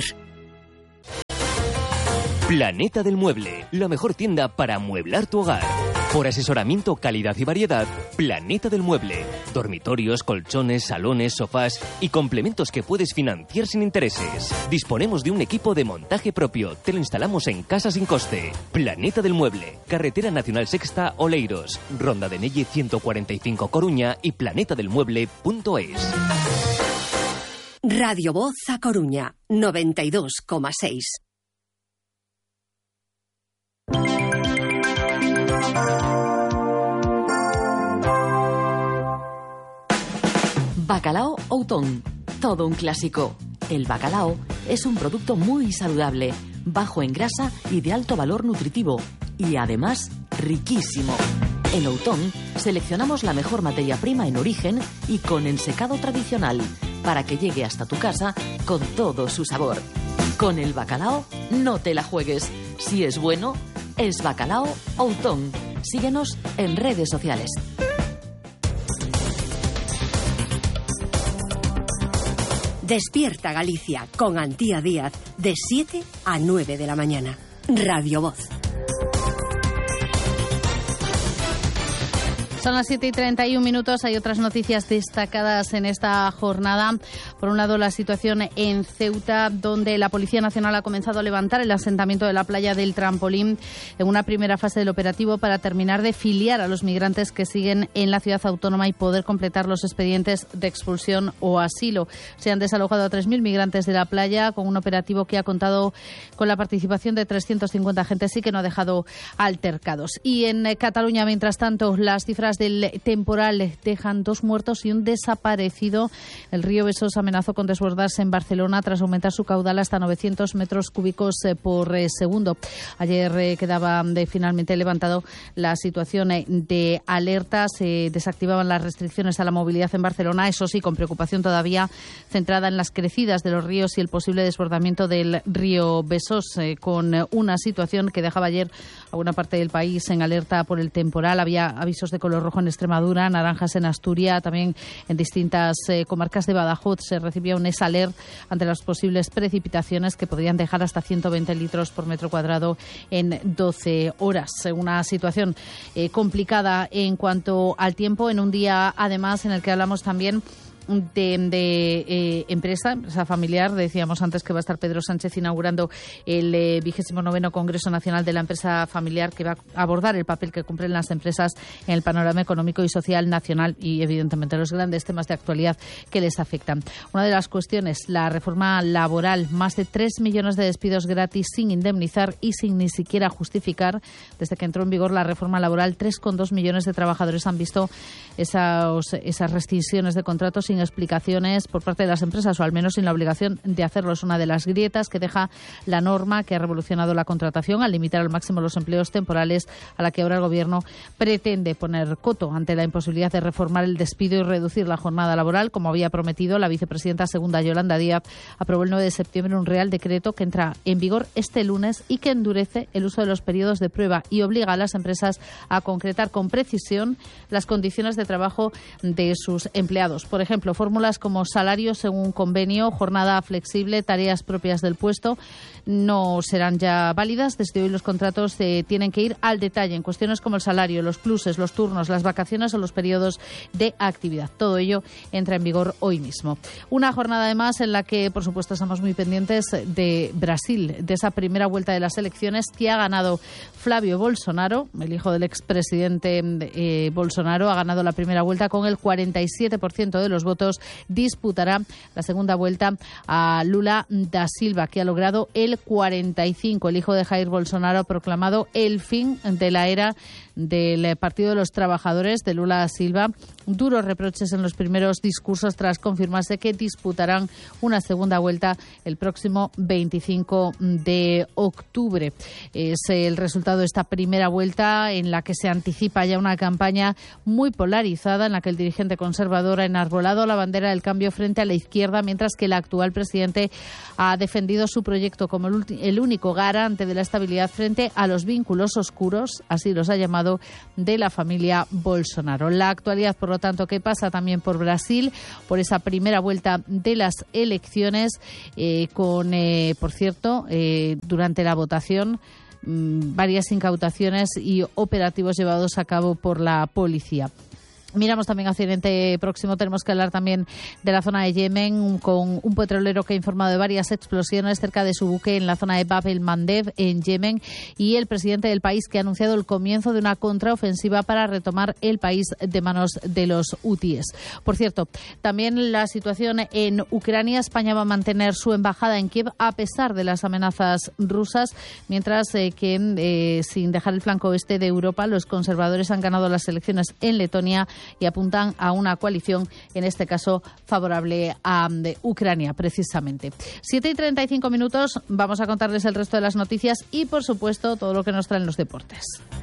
Planeta del Mueble, la mejor tienda para amueblar tu hogar. Por asesoramiento, calidad y variedad, Planeta del Mueble. Dormitorios, colchones, salones, sofás y complementos que puedes financiar sin intereses. Disponemos de un equipo de montaje propio. Te lo instalamos en casa sin coste. Planeta del Mueble. Carretera Nacional Sexta, Oleiros. Ronda de Nelle 145 Coruña y planetadelmueble.es. Radio Voz A Coruña, 92,6. Bacalao Outón, todo un clásico. El bacalao es un producto muy saludable, bajo en grasa y de alto valor nutritivo, y además riquísimo. En Outón seleccionamos la mejor materia prima en origen y con ensecado tradicional, para que llegue hasta tu casa con todo su sabor. Con el bacalao no te la juegues. Si es bueno, es Bacalao Outón. Síguenos en redes sociales. Despierta Galicia con Antía Díaz de 7 a 9 de la mañana. Radio Voz. Son las 7:31. Hay otras noticias destacadas en esta jornada. Por un lado, la situación en Ceuta, donde la Policía Nacional ha comenzado a levantar el asentamiento de la playa del Trampolín en una primera fase del operativo para terminar de filiar a los migrantes que siguen en la ciudad autónoma y poder completar los expedientes de expulsión o asilo. Se han desalojado a 3.000 migrantes de la playa con un operativo que ha contado con la participación de 350 agentes y que no ha dejado altercados. Y en Cataluña, mientras tanto, las cifras del temporal dejan 2 muertos y un desaparecido. El río Besós amenazó con desbordarse en Barcelona tras aumentar su caudal hasta 900 metros cúbicos por segundo. Ayer quedaba finalmente levantado la situación de alerta. Se desactivaban las restricciones a la movilidad en Barcelona, eso sí, con preocupación todavía centrada en las crecidas de los ríos y el posible desbordamiento del río Besós, con una situación que dejaba ayer a buena parte del país en alerta por el temporal. Había avisos de color rojo en Extremadura, naranjas en Asturias, también en distintas comarcas de Badajoz se recibía un alert ante las posibles precipitaciones que podrían dejar hasta 120 litros por metro cuadrado en 12 horas. Una situación complicada en cuanto al tiempo, en un día además en el que hablamos también de empresa familiar. Decíamos antes que va a estar Pedro Sánchez inaugurando el 29º Congreso Nacional de la Empresa Familiar, que va a abordar el papel que cumplen las empresas en el panorama económico y social nacional y, evidentemente, los grandes temas de actualidad que les afectan. Una de las cuestiones, la reforma laboral. Más de 3 millones de despidos gratis sin indemnizar y sin ni siquiera justificar. Desde que entró en vigor la reforma laboral, 3,2 millones de trabajadores han visto esas rescisiones de contratos sin explicaciones por parte de las empresas, o al menos sin la obligación de hacerlo. Es una de las grietas que deja la norma que ha revolucionado la contratación al limitar al máximo los empleos temporales, a la que ahora el Gobierno pretende poner coto ante la imposibilidad de reformar el despido y reducir la jornada laboral. Como había prometido, la vicepresidenta segunda, Yolanda Díaz, aprobó el 9 de septiembre un Real Decreto que entra en vigor este lunes y que endurece el uso de los periodos de prueba y obliga a las empresas a concretar con precisión las condiciones de trabajo de sus empleados. Por ejemplo, ejemplo, fórmulas como salario según convenio, jornada flexible, tareas propias del puesto, no serán ya válidas. Desde hoy los contratos tienen que ir al detalle en cuestiones como el salario, los pluses, los turnos, las vacaciones o los periodos de actividad. Todo ello entra en vigor hoy mismo. Una jornada además en la que, por supuesto, estamos muy pendientes de Brasil, de esa primera vuelta de las elecciones que ha ganado Flávio Bolsonaro, el hijo del expresidente Bolsonaro, ha ganado la primera vuelta con el 47% de los votos. Disputará la segunda vuelta a Lula da Silva, que ha logrado el 45%. El hijo de Jair Bolsonaro ha proclamado el fin de la era del Partido de los Trabajadores de Lula da Silva. Duros reproches en los primeros discursos tras confirmarse que disputarán una segunda vuelta el próximo 25 de octubre. Es el resultado de esta primera vuelta en la que se anticipa ya una campaña muy polarizada en la que el dirigente conservador ha enarbolado la bandera del cambio frente a la izquierda, mientras que el actual presidente ha defendido su proyecto como el único garante de la estabilidad frente a los vínculos oscuros, así los ha llamado, de la familia Bolsonaro. La actualidad, por lo tanto, que pasa también por Brasil, por esa primera vuelta de las elecciones, por cierto, durante la votación, varias incautaciones y operativos llevados a cabo por la policía. Miramos también hacia Oriente Próximo. Tenemos que hablar también de la zona de Yemen, con un petrolero que ha informado de varias explosiones cerca de su buque en la zona de Bab el Mandeb, en Yemen, y el presidente del país que ha anunciado el comienzo de una contraofensiva para retomar el país de manos de los hutíes. Por cierto, también la situación en Ucrania. España va a mantener su embajada en Kiev a pesar de las amenazas rusas, mientras que sin dejar el flanco oeste de Europa, los conservadores han ganado las elecciones en Letonia y apuntan a una coalición, en este caso favorable a Ucrania, precisamente. 7:35, vamos a contarles el resto de las noticias y, por supuesto, todo lo que nos traen los deportes.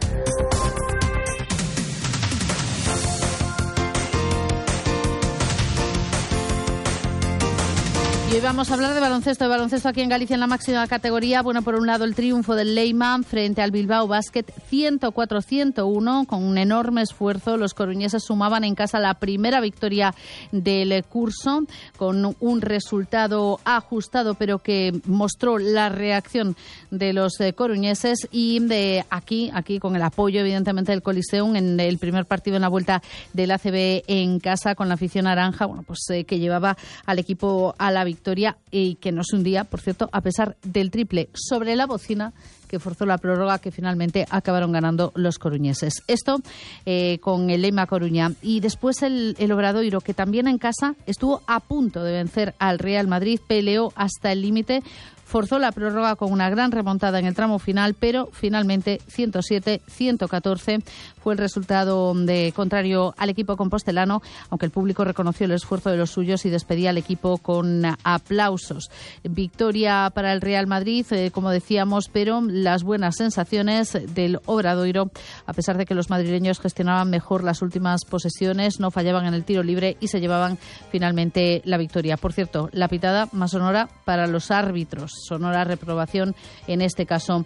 Y hoy vamos a hablar de baloncesto aquí en Galicia en la máxima categoría. Bueno, por un lado el triunfo del Leyman frente al Bilbao Basket 104-101, con un enorme esfuerzo. Los coruñeses sumaban en casa la primera victoria del curso, con un resultado ajustado, pero que mostró la reacción de los coruñeses, y de aquí con el apoyo evidentemente del Coliseum en el primer partido en la vuelta del ACB en casa, con la afición naranja, que llevaba al equipo a la victoria y que no se hundía, por cierto, a pesar del triple sobre la bocina que forzó la prórroga, que finalmente acabaron ganando los coruñeses. Esto con el Leyma Coruña. Y después el Obradoiro, que también en casa estuvo a punto de vencer al Real Madrid, peleó hasta el límite, forzó la prórroga con una gran remontada en el tramo final, pero finalmente 107-114 fue el resultado contrario al equipo compostelano, aunque el público reconoció el esfuerzo de los suyos y despedía al equipo con aplausos. Victoria para el Real Madrid, como decíamos, pero las buenas sensaciones del Obradoiro, a pesar de que los madrileños gestionaban mejor las últimas posesiones, no fallaban en el tiro libre y se llevaban finalmente la victoria. Por cierto, la pitada más sonora para los árbitros, sonora reprobación en este caso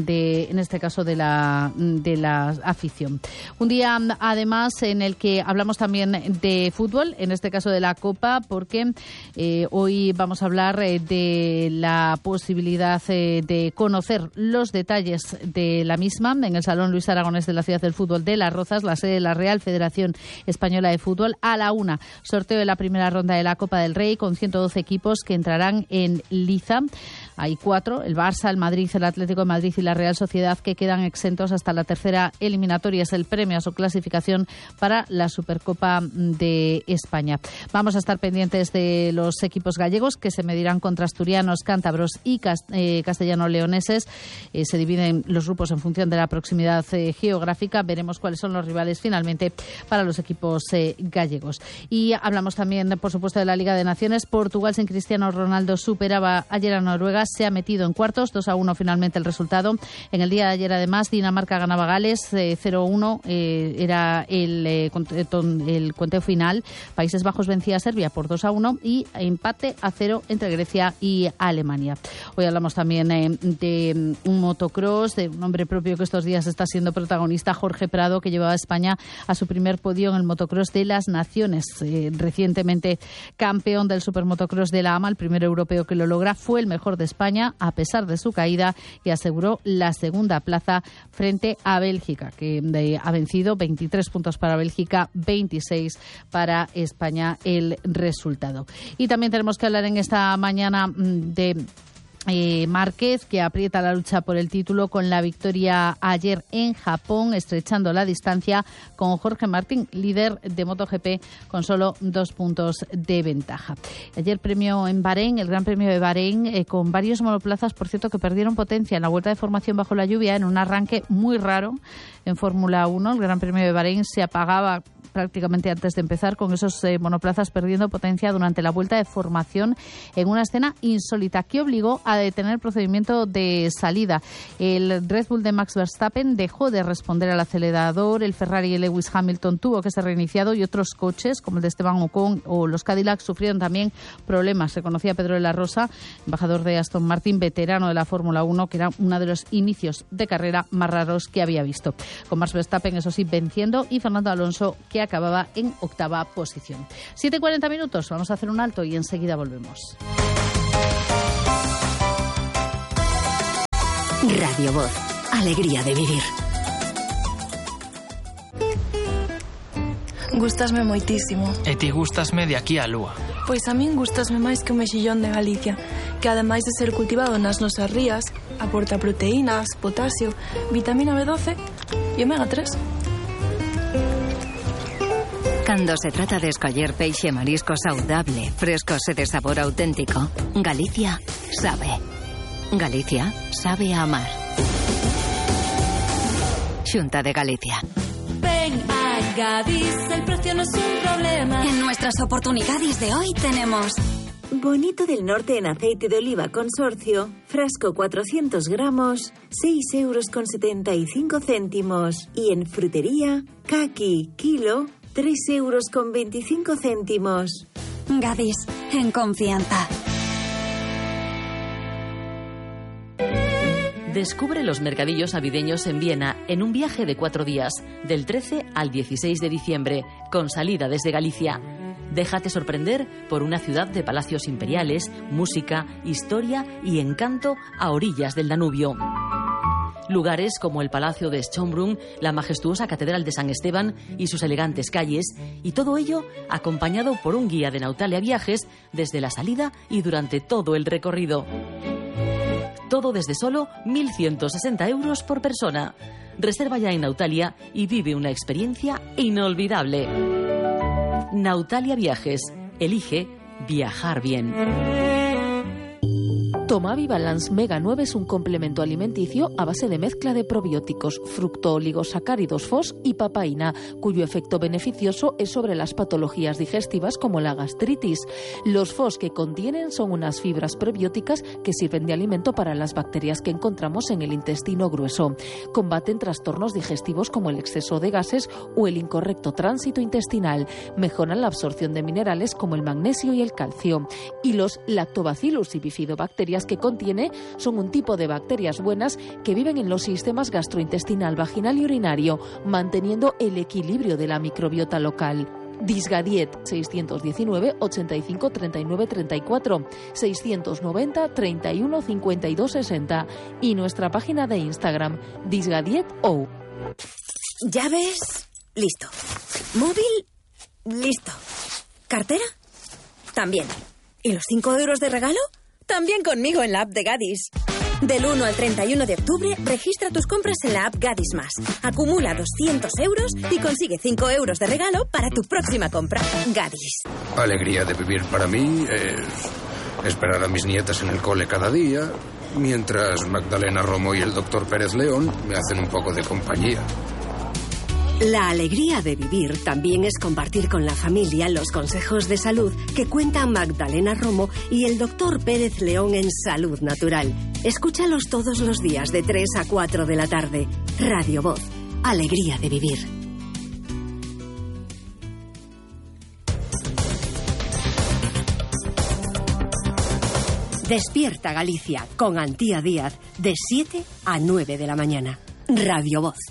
de la afición. Un día además en el que hablamos también de fútbol, en este caso de la Copa, porque hoy vamos a hablar de la posibilidad de conocer los detalles de la misma en el Salón Luis Aragonés de la Ciudad del Fútbol de Las Rozas, la sede de la Real Federación Española de Fútbol. A la 1:00, sorteo de la primera ronda de la Copa del Rey, con 112 equipos que entrarán en liza. Hay 4, el Barça, el Madrid, el Atlético de Madrid y la Real Sociedad, que quedan exentos hasta la tercera eliminatoria. Es el premio a su clasificación para la Supercopa de España. Vamos a estar pendientes de los equipos gallegos, que se medirán contra asturianos, cántabros y castellano-leoneses. Se dividen los grupos en función de la proximidad geográfica. Veremos cuáles son los rivales finalmente para los equipos gallegos. Y hablamos también, por supuesto, de la Liga de Naciones. Portugal sin Cristiano Ronaldo superaba ayer a Noruega, se ha metido en cuartos, 2-1 finalmente el resultado. resultado. En el día de ayer, además, Dinamarca ganaba a Gales 0-1, era el conteo final. Países Bajos vencía a Serbia por 2-1 y empate a 0 entre Grecia y Alemania. Hoy hablamos también de un motocross, de un hombre propio que estos días está siendo protagonista, Jorge Prado, que llevaba a España a su primer podio en el motocross de las Naciones. Recientemente campeón del supermotocross de la AMA, el primer europeo que lo logra, fue el mejor de España a pesar de su caída y aseguró la segunda plaza frente a Bélgica, que ha vencido 23 puntos para Bélgica, 26 para España el resultado. Y también tenemos que hablar en esta mañana de Márquez, que aprieta la lucha por el título con la victoria ayer en Japón, estrechando la distancia con Jorge Martín, líder de MotoGP, con solo 2 puntos de ventaja. Ayer premio en Bahrein, el Gran Premio de Bahrein, con varios monoplazas, por cierto, que perdieron potencia en la vuelta de formación bajo la lluvia, en un arranque muy raro en Fórmula 1. El Gran Premio de Bahrein se apagaba prácticamente antes de empezar, con esos monoplazas perdiendo potencia durante la vuelta de formación, en una escena insólita que obligó a detener el procedimiento de salida. El Red Bull de Max Verstappen dejó de responder al acelerador, el Ferrari y el Lewis Hamilton tuvo que ser reiniciado y otros coches, como el de Esteban Ocon o los Cadillac, sufrieron también problemas. Se conocía Pedro de la Rosa, embajador de Aston Martin, veterano de la Fórmula 1, que era uno de los inicios de carrera más raros que había visto. Con Max Verstappen, eso sí, venciendo, y Fernando Alonso, que acababa en 8ª posición. 7:40 minutos, vamos a hacer un alto y enseguida volvemos. Radio Voz, alegría de vivir. Gústasme moitísimo. E ti gústasme de aquí á lúa. Pois a min gústasme máis que o mexillón de Galicia, que ademais de ser cultivado nas nosas rías, aporta proteínas, potasio, vitamina B12 e omega 3. Cando se trata de escoller peixe e marisco saudable, frescos e de sabor auténtico, Galicia sabe. Galicia sabe a amar. Xunta de Galicia. Ven a Gadis, el precio no es un problema. En nuestras oportunidades de hoy tenemos Bonito del Norte en aceite de oliva consorcio, frasco 400 gramos, 6,75 €. Y en frutería, caqui, kilo, 3,25 €. Gadis, en confianza. Descubre los mercadillos navideños en Viena en un viaje de 4 días, del 13 al 16 de diciembre, con salida desde Galicia. Déjate sorprender por una ciudad de palacios imperiales, música, historia y encanto a orillas del Danubio. Lugares como el Palacio de Schönbrunn, la majestuosa Catedral de San Esteban y sus elegantes calles, y todo ello acompañado por un guía de Nautalia Viajes desde la salida y durante todo el recorrido. Todo desde solo 1.160 € por persona. Reserva ya en Nautalia y vive una experiencia inolvidable. Nautalia Viajes. Elige viajar bien. Tomavi Balance Mega 9 es un complemento alimenticio a base de mezcla de probióticos, fructooligosacáridos FOS y papaína, cuyo efecto beneficioso es sobre las patologías digestivas como la gastritis. Los FOS que contienen son unas fibras prebióticas que sirven de alimento para las bacterias que encontramos en el intestino grueso. Combaten trastornos digestivos como el exceso de gases o el incorrecto tránsito intestinal. Mejoran la absorción de minerales como el magnesio y el calcio. Y los lactobacillus y bifidobacterias que contiene son un tipo de bacterias buenas que viven en los sistemas gastrointestinal, vaginal y urinario, manteniendo el equilibrio de la microbiota local. Disgadiet 619 85 39 34 690 31 52 60 y nuestra página de Instagram disgadietou. ¿Llaves? Listo. ¿Móvil? Listo. ¿Cartera? También. ¿Y los 5 € de regalo? También conmigo en la app de Gadis. Del 1 al 31 de octubre, registra tus compras en la app Gadis Más. Acumula 200 € y consigue 5 € de regalo para tu próxima compra. Gadis. Alegría de vivir para mí es esperar a mis nietas en el cole cada día, mientras Magdalena Romo y el doctor Pérez León me hacen un poco de compañía. La alegría de vivir también es compartir con la familia los consejos de salud que cuentan Magdalena Romo y el Dr. Pérez León en Salud Natural. Escúchalos todos los días de 3 a 4 de la tarde. Radio Voz. Alegría de vivir. Despierta Galicia con Antía Díaz de 7 a 9 de la mañana. Radio Voz.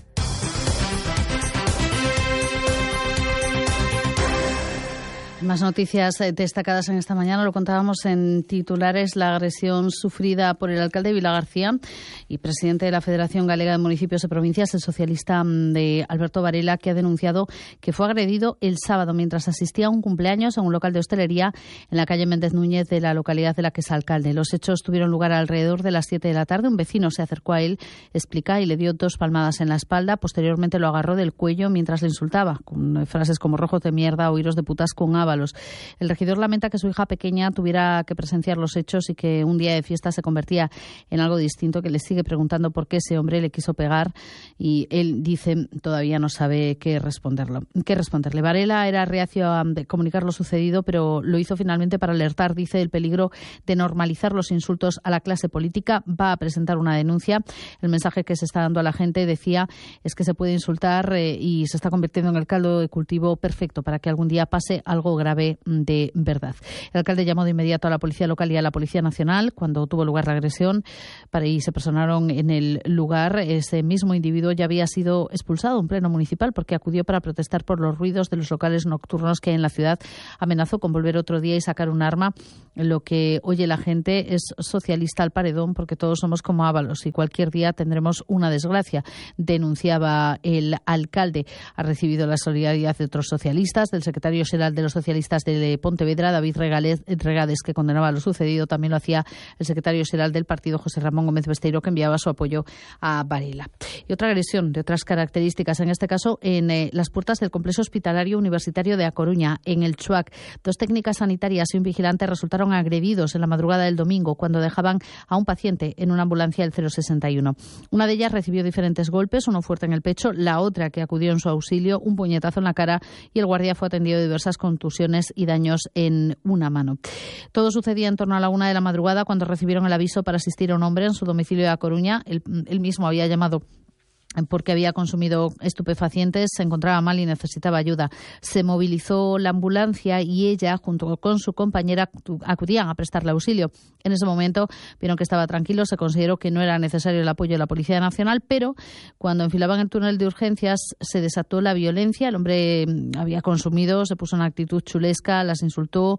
Más noticias destacadas en esta mañana. Lo contábamos en titulares: la agresión sufrida por el alcalde de Vilagarcía y presidente de la Federación Galega de Municipios y Provincias, el socialista de Alberto Varela, que ha denunciado que fue agredido el sábado mientras asistía a un cumpleaños en un local de hostelería en la calle Méndez Núñez de la localidad de la que es alcalde. Los hechos tuvieron lugar alrededor de las 7 de la tarde. Un vecino se acercó a él, explica, y le dio 2 palmadas en la espalda. Posteriormente lo agarró del cuello mientras le insultaba, con frases como rojos de mierda o iros de putas con Ábalos. El regidor lamenta que su hija pequeña tuviera que presenciar los hechos y que un día de fiesta se convertía en algo distinto, que le sigue preguntando por qué ese hombre le quiso pegar y él dice todavía no sabe qué responderle. Varela era reacio a comunicar lo sucedido, pero lo hizo finalmente para alertar, dice, del peligro de normalizar los insultos a la clase política. Va a presentar una denuncia. El mensaje que se está dando a la gente, decía, es que se puede insultar y se está convirtiendo en el caldo de cultivo perfecto para que algún día pase algo grave de verdad. El alcalde llamó de inmediato a la Policía Local y a la Policía Nacional cuando tuvo lugar la agresión y se personaron en el lugar. Ese mismo individuo ya había sido expulsado en pleno municipal porque acudió para protestar por los ruidos de los locales nocturnos que hay en la ciudad. Amenazó con volver otro día y sacar un arma. Lo que oye la gente es socialista al paredón porque todos somos como Ábalos y cualquier día tendremos una desgracia, denunciaba el alcalde. Ha recibido la solidaridad de otros socialistas, del secretario general de los socialistas de Pontevedra, David Regades, que condenaba lo sucedido. También lo hacía el secretario general del partido, José Ramón Gómez Besteiro, que enviaba su apoyo a Varela. Y otra agresión de otras características, en este caso en las puertas del complejo hospitalario universitario de A Coruña, en el Chuac. 2 técnicas sanitarias y un vigilante resultaron agredidos en la madrugada del domingo cuando dejaban a un paciente en una ambulancia del 061. Una de ellas recibió diferentes golpes, uno fuerte en el pecho, la otra, que acudió en su auxilio, un puñetazo en la cara, y el guardia fue atendido de diversas contusiones y daños en una mano. Todo sucedía en torno a la 1 de la madrugada cuando recibieron el aviso para asistir a un hombre en su domicilio de A Coruña. Él mismo había llamado porque había consumido estupefacientes, se encontraba mal y necesitaba ayuda. Se movilizó la ambulancia y ella, junto con su compañera, acudían a prestarle auxilio. En ese momento vieron que estaba tranquilo, se consideró que no era necesario el apoyo de la Policía Nacional, pero cuando enfilaban el túnel de urgencias se desató la violencia. El hombre había consumido, se puso en actitud chulesca, las insultó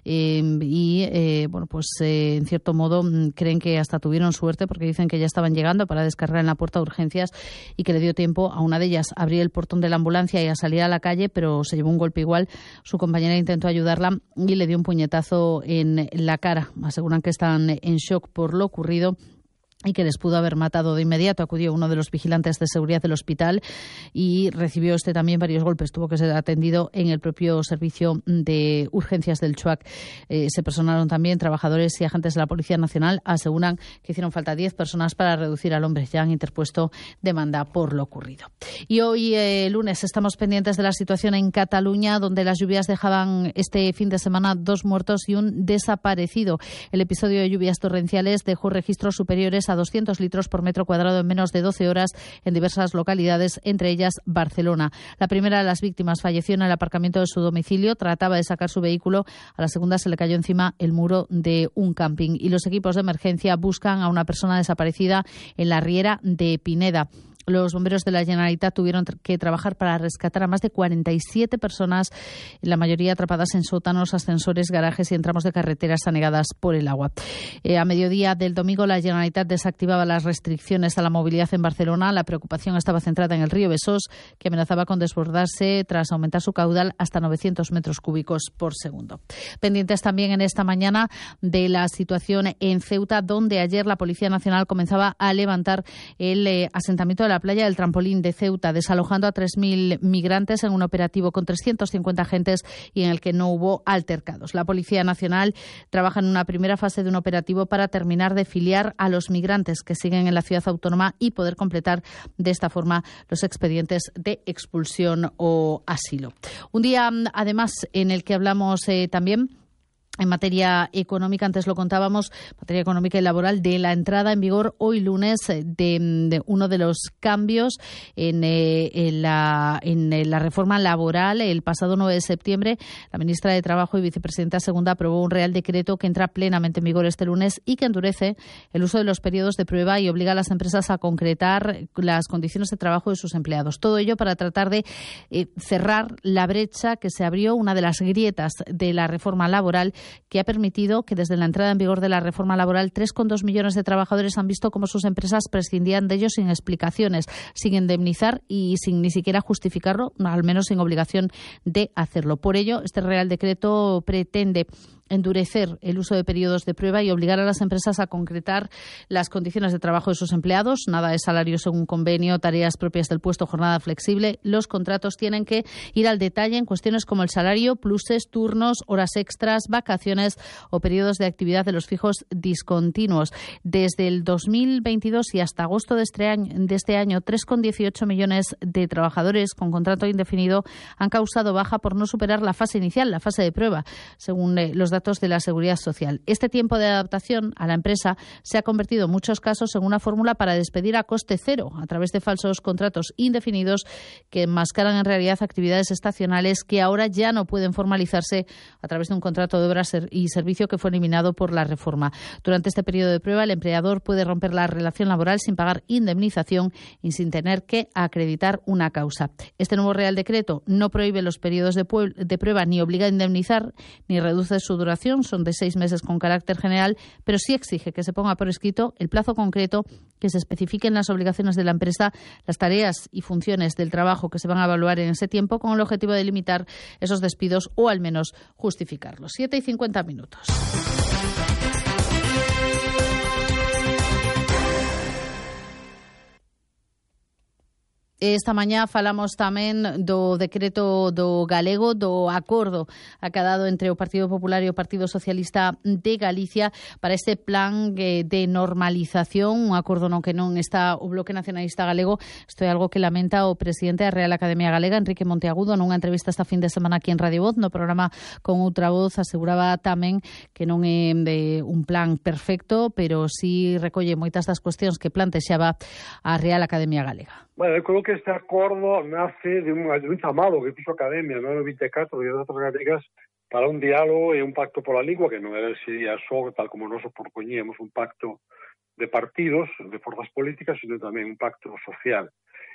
en cierto modo creen que hasta tuvieron suerte porque dicen que ya estaban llegando para descargar en la puerta de urgencias y que le dio tiempo a una de ellas a abrir el portón de la ambulancia y a salir a la calle, pero se llevó un golpe igual. Su compañera intentó ayudarla y le dio un puñetazo en la cara. Aseguran que están en shock por lo ocurrido y que les pudo haber matado de inmediato. Acudió uno de los vigilantes de seguridad del hospital y recibió también varios golpes. Tuvo que ser atendido en el propio servicio de urgencias del Chuac. Se personaron también trabajadores y agentes de la Policía Nacional. Aseguran que hicieron falta 10 personas para reducir al hombre. Ya han interpuesto demanda por lo ocurrido. Y hoy, lunes, estamos pendientes de la situación en Cataluña, donde las lluvias dejaban este fin de semana 2 muertos y un desaparecido. El episodio de lluvias torrenciales dejó registros superiores a 200 litros por metro cuadrado en menos de 12 horas en diversas localidades, entre ellas Barcelona. La primera de las víctimas falleció en el aparcamiento de su domicilio. Trataba de sacar su vehículo. A la segunda se le cayó encima el muro de un camping. Y los equipos de emergencia buscan a una persona desaparecida en la Riera de Pineda. Los bomberos de la Generalitat tuvieron que trabajar para rescatar a más de 47 personas, la mayoría atrapadas en sótanos, ascensores, garajes y en tramos de carreteras anegadas por el agua. A mediodía del domingo, la Generalitat desactivaba las restricciones a la movilidad en Barcelona. La preocupación estaba centrada en el río Besós, que amenazaba con desbordarse tras aumentar su caudal hasta 900 metros cúbicos por segundo. Pendientes también en esta mañana de la situación en Ceuta, donde ayer la Policía Nacional comenzaba a levantar el asentamiento de la la playa del Trampolín de Ceuta, desalojando a 3.000 migrantes en un operativo con 350 agentes y en el que no hubo altercados. La Policía Nacional trabaja en una primera fase de un operativo para terminar de filiar a los migrantes que siguen en la ciudad autónoma y poder completar de esta forma los expedientes de expulsión o asilo. Un día, además, en el que hablamos también en materia económica, antes lo contábamos, materia económica y laboral, de la entrada en vigor hoy lunes de uno de los cambios en la reforma laboral. El pasado 9 de septiembre, la ministra de Trabajo y vicepresidenta segunda aprobó un Real Decreto que entra plenamente en vigor este lunes y que endurece el uso de los periodos de prueba y obliga a las empresas a concretar las condiciones de trabajo de sus empleados. Todo ello para tratar de cerrar la brecha que se abrió, una de las grietas de la reforma laboral, que ha permitido que desde la entrada en vigor de la reforma laboral 3,2 millones de trabajadores han visto cómo sus empresas prescindían de ellos sin explicaciones, sin indemnizar y sin ni siquiera justificarlo, al menos sin obligación de hacerlo. Por ello, este Real Decreto pretende endurecer el uso de periodos de prueba y obligar a las empresas a concretar las condiciones de trabajo de sus empleados. Nada de salario según convenio, tareas propias del puesto, jornada flexible. Los contratos tienen que ir al detalle en cuestiones como el salario, pluses, turnos, horas extras, vacaciones o periodos de actividad de los fijos discontinuos. Desde el 2022 y hasta agosto de este año, 3,18 millones de trabajadores con contrato indefinido han causado baja por no superar la fase inicial, la fase de prueba, según los datos de la Seguridad Social. Este tiempo de adaptación a la empresa se ha convertido en muchos casos en una fórmula para despedir a coste cero a través de falsos contratos indefinidos que enmascaran en realidad actividades estacionales que ahora ya no pueden formalizarse a través de un contrato de obra y servicio que fue eliminado por la reforma. Durante este periodo de prueba, el empleador puede romper la relación laboral sin pagar indemnización y sin tener que acreditar una causa. Este nuevo Real Decreto no prohíbe los periodos de prueba ni obliga a indemnizar ni reduce su duración, son de 6 meses con carácter general, pero sí exige que se ponga por escrito el plazo concreto, que se especifiquen las obligaciones de la empresa, las tareas y funciones del trabajo que se van a evaluar en ese tiempo, con el objetivo de limitar esos despidos o al menos justificarlos. 7:50 minutos. Esta mañá falamos tamén do decreto do galego, do acordo acadado entre o Partido Popular e o Partido Socialista de Galicia para este plan de normalización, un acordo no que non está o Bloque Nacionalista Galego. Isto é algo que lamenta o presidente da Real Academia Galega, Enrique Monteagudo, nunha entrevista esta fin de semana aquí en Radio Voz, no programa Con Outra Voz, aseguraba tamén que non é un plan perfecto, pero sí recolle moitas das cuestións que plantexaba a Real Academia Galega. Bueno, eu creo que este acordo nace de un chamado que fixo a Academia no 24 e outras galegas para un diálogo e un pacto pola lingua, que non era sería só, tal como nos propoñíamos, un pacto de partidos, de forzas políticas, sino tamén un pacto social.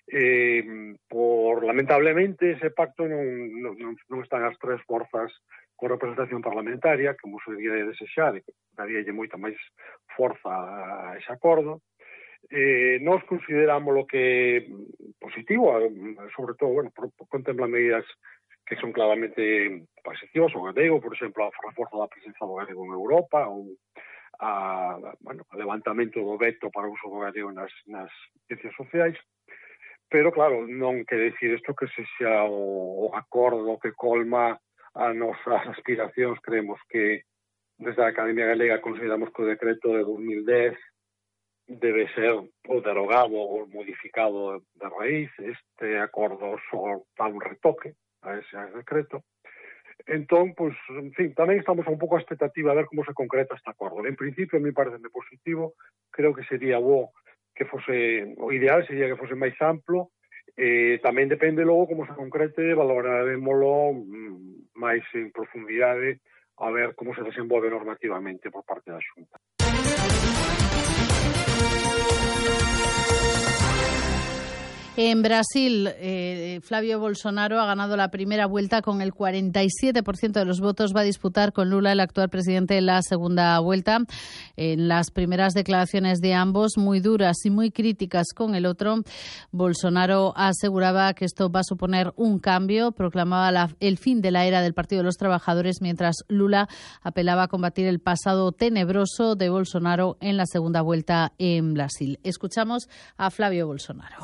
Lamentablemente, ese pacto non están as tres forzas con representación parlamentaria, como sería de desexar, e que daríalle moita máis forza a ese acordo. Nos consideramos lo que positivo, sobre todo, bueno, contempla medidas que son claramente positivas, o galego, por exemplo, a reforza da presenza do galego en Europa, ou a levantamento do veto para o uso do galego nas ciencias sociais, pero claro, non quere dicir isto que se xa o acordo que colma as nosas aspiracións. Creemos que desde a Academia Galega consideramos que o decreto de 2010 debe ser o derogado ou modificado de raíz. Este acordo só dá un retoque a ese decreto. Entón, pues, en fin, tamén estamos un pouco a expectativa a ver como se concreta este acordo. En principio, a mí parece positivo. Creo que sería bo que fose, o ideal sería que fose máis amplo. Tamén depende logo como se concrete, valorarémoslo máis en profundidade a ver como se desenvolve normativamente por parte da Xunta. En Brasil, Flavio Bolsonaro ha ganado la primera vuelta con el 47% de los votos. Va a disputar con Lula, el actual presidente, la segunda vuelta. En las primeras declaraciones de ambos, muy duras y muy críticas con el otro, Bolsonaro aseguraba que esto va a suponer un cambio, proclamaba el fin de la era del Partido de los Trabajadores, mientras Lula apelaba a combatir el pasado tenebroso de Bolsonaro en la segunda vuelta en Brasil. Escuchamos a Flavio Bolsonaro.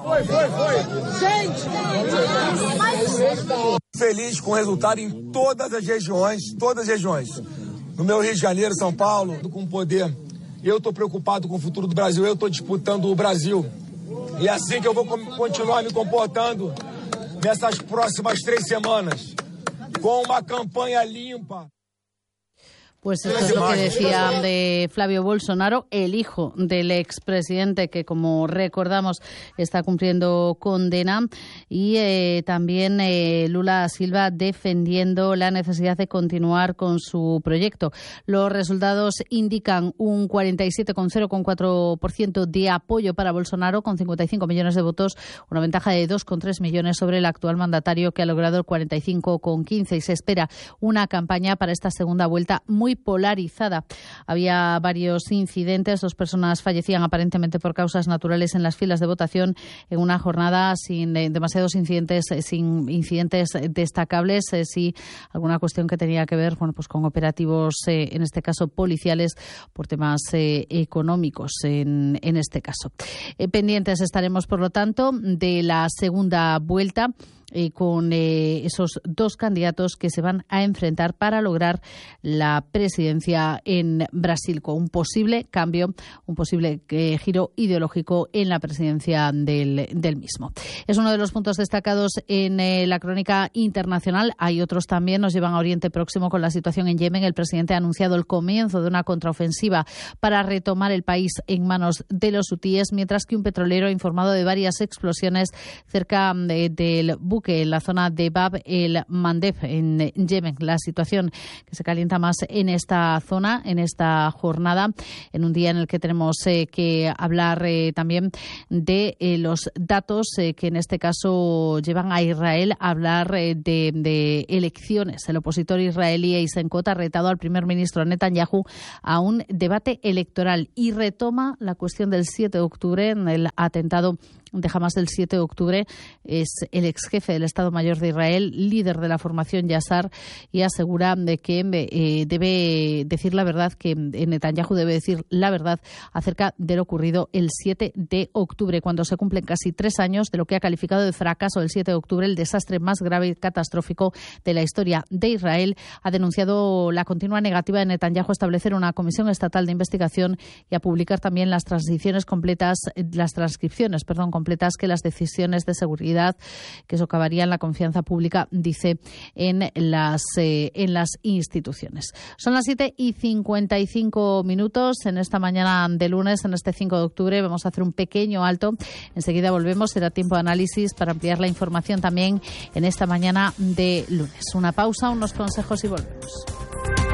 Feliz com o resultado em todas as regiões. No meu Rio de Janeiro, São Paulo, com o poder. Eu estou preocupado com o futuro do Brasil, eu estou disputando o Brasil. E é assim que eu vou continuar me comportando nessas próximas 3 semanas, com uma campanha limpa. Pues esto es lo que decía de Flavio Bolsonaro, el hijo del expresidente que, como recordamos, está cumpliendo condena, y también Lula Silva defendiendo la necesidad de continuar con su proyecto. Los resultados indican un 47,04% de apoyo para Bolsonaro, con 55 millones de votos, una ventaja de 2,3 millones sobre el actual mandatario, que ha logrado el 45,15%, y se espera una campaña para esta segunda vuelta muy polarizada. Había varios incidentes, 2 personas fallecían aparentemente por causas naturales en las filas de votación en una jornada sin demasiados incidentes, sin incidentes destacables, sí alguna cuestión que tenía que ver, pues con operativos, en este caso policiales, por temas económicos en este caso. Pendientes estaremos, por lo tanto, de la segunda vuelta, con esos 2 candidatos que se van a enfrentar para lograr la presidencia en Brasil, con un posible cambio, un posible giro ideológico en la presidencia del mismo. Es uno de los puntos destacados en la crónica internacional. Hay otros también. Nos llevan a Oriente Próximo con la situación en Yemen. El presidente ha anunciado el comienzo de una contraofensiva para retomar el país en manos de los hutíes, mientras que un petrolero ha informado de varias explosiones cerca del buque en la zona de Bab el Mandeb, en Yemen. La situación que se calienta más en esta zona, en esta jornada, en un día en el que tenemos que hablar también de los datos que en este caso llevan a Israel a hablar de elecciones. El opositor israelí Eisenkot ha retado al primer ministro Netanyahu a un debate electoral y retoma la cuestión del 7 de octubre, en el atentado de Hamas del 7 de octubre. Es el ex jefe del Estado Mayor de Israel, líder de la formación Yassar, y asegura de que debe decir la verdad, que Netanyahu debe decir la verdad acerca de lo ocurrido el 7 de octubre, cuando se cumplen casi 3 años de lo que ha calificado de fracaso del 7 de octubre, el desastre más grave y catastrófico de la historia de Israel. Ha denunciado la continua negativa de Netanyahu a establecer una comisión estatal de investigación y a publicar también las transcripciones completas que las decisiones de seguridad que socavarían la confianza pública, dice, en las instituciones. Son las 7:55 en esta mañana de lunes, en este 5 de octubre. Vamos a hacer un pequeño alto. Enseguida volvemos. Será tiempo de análisis para ampliar la información también en esta mañana de lunes. Una pausa, unos consejos y volvemos.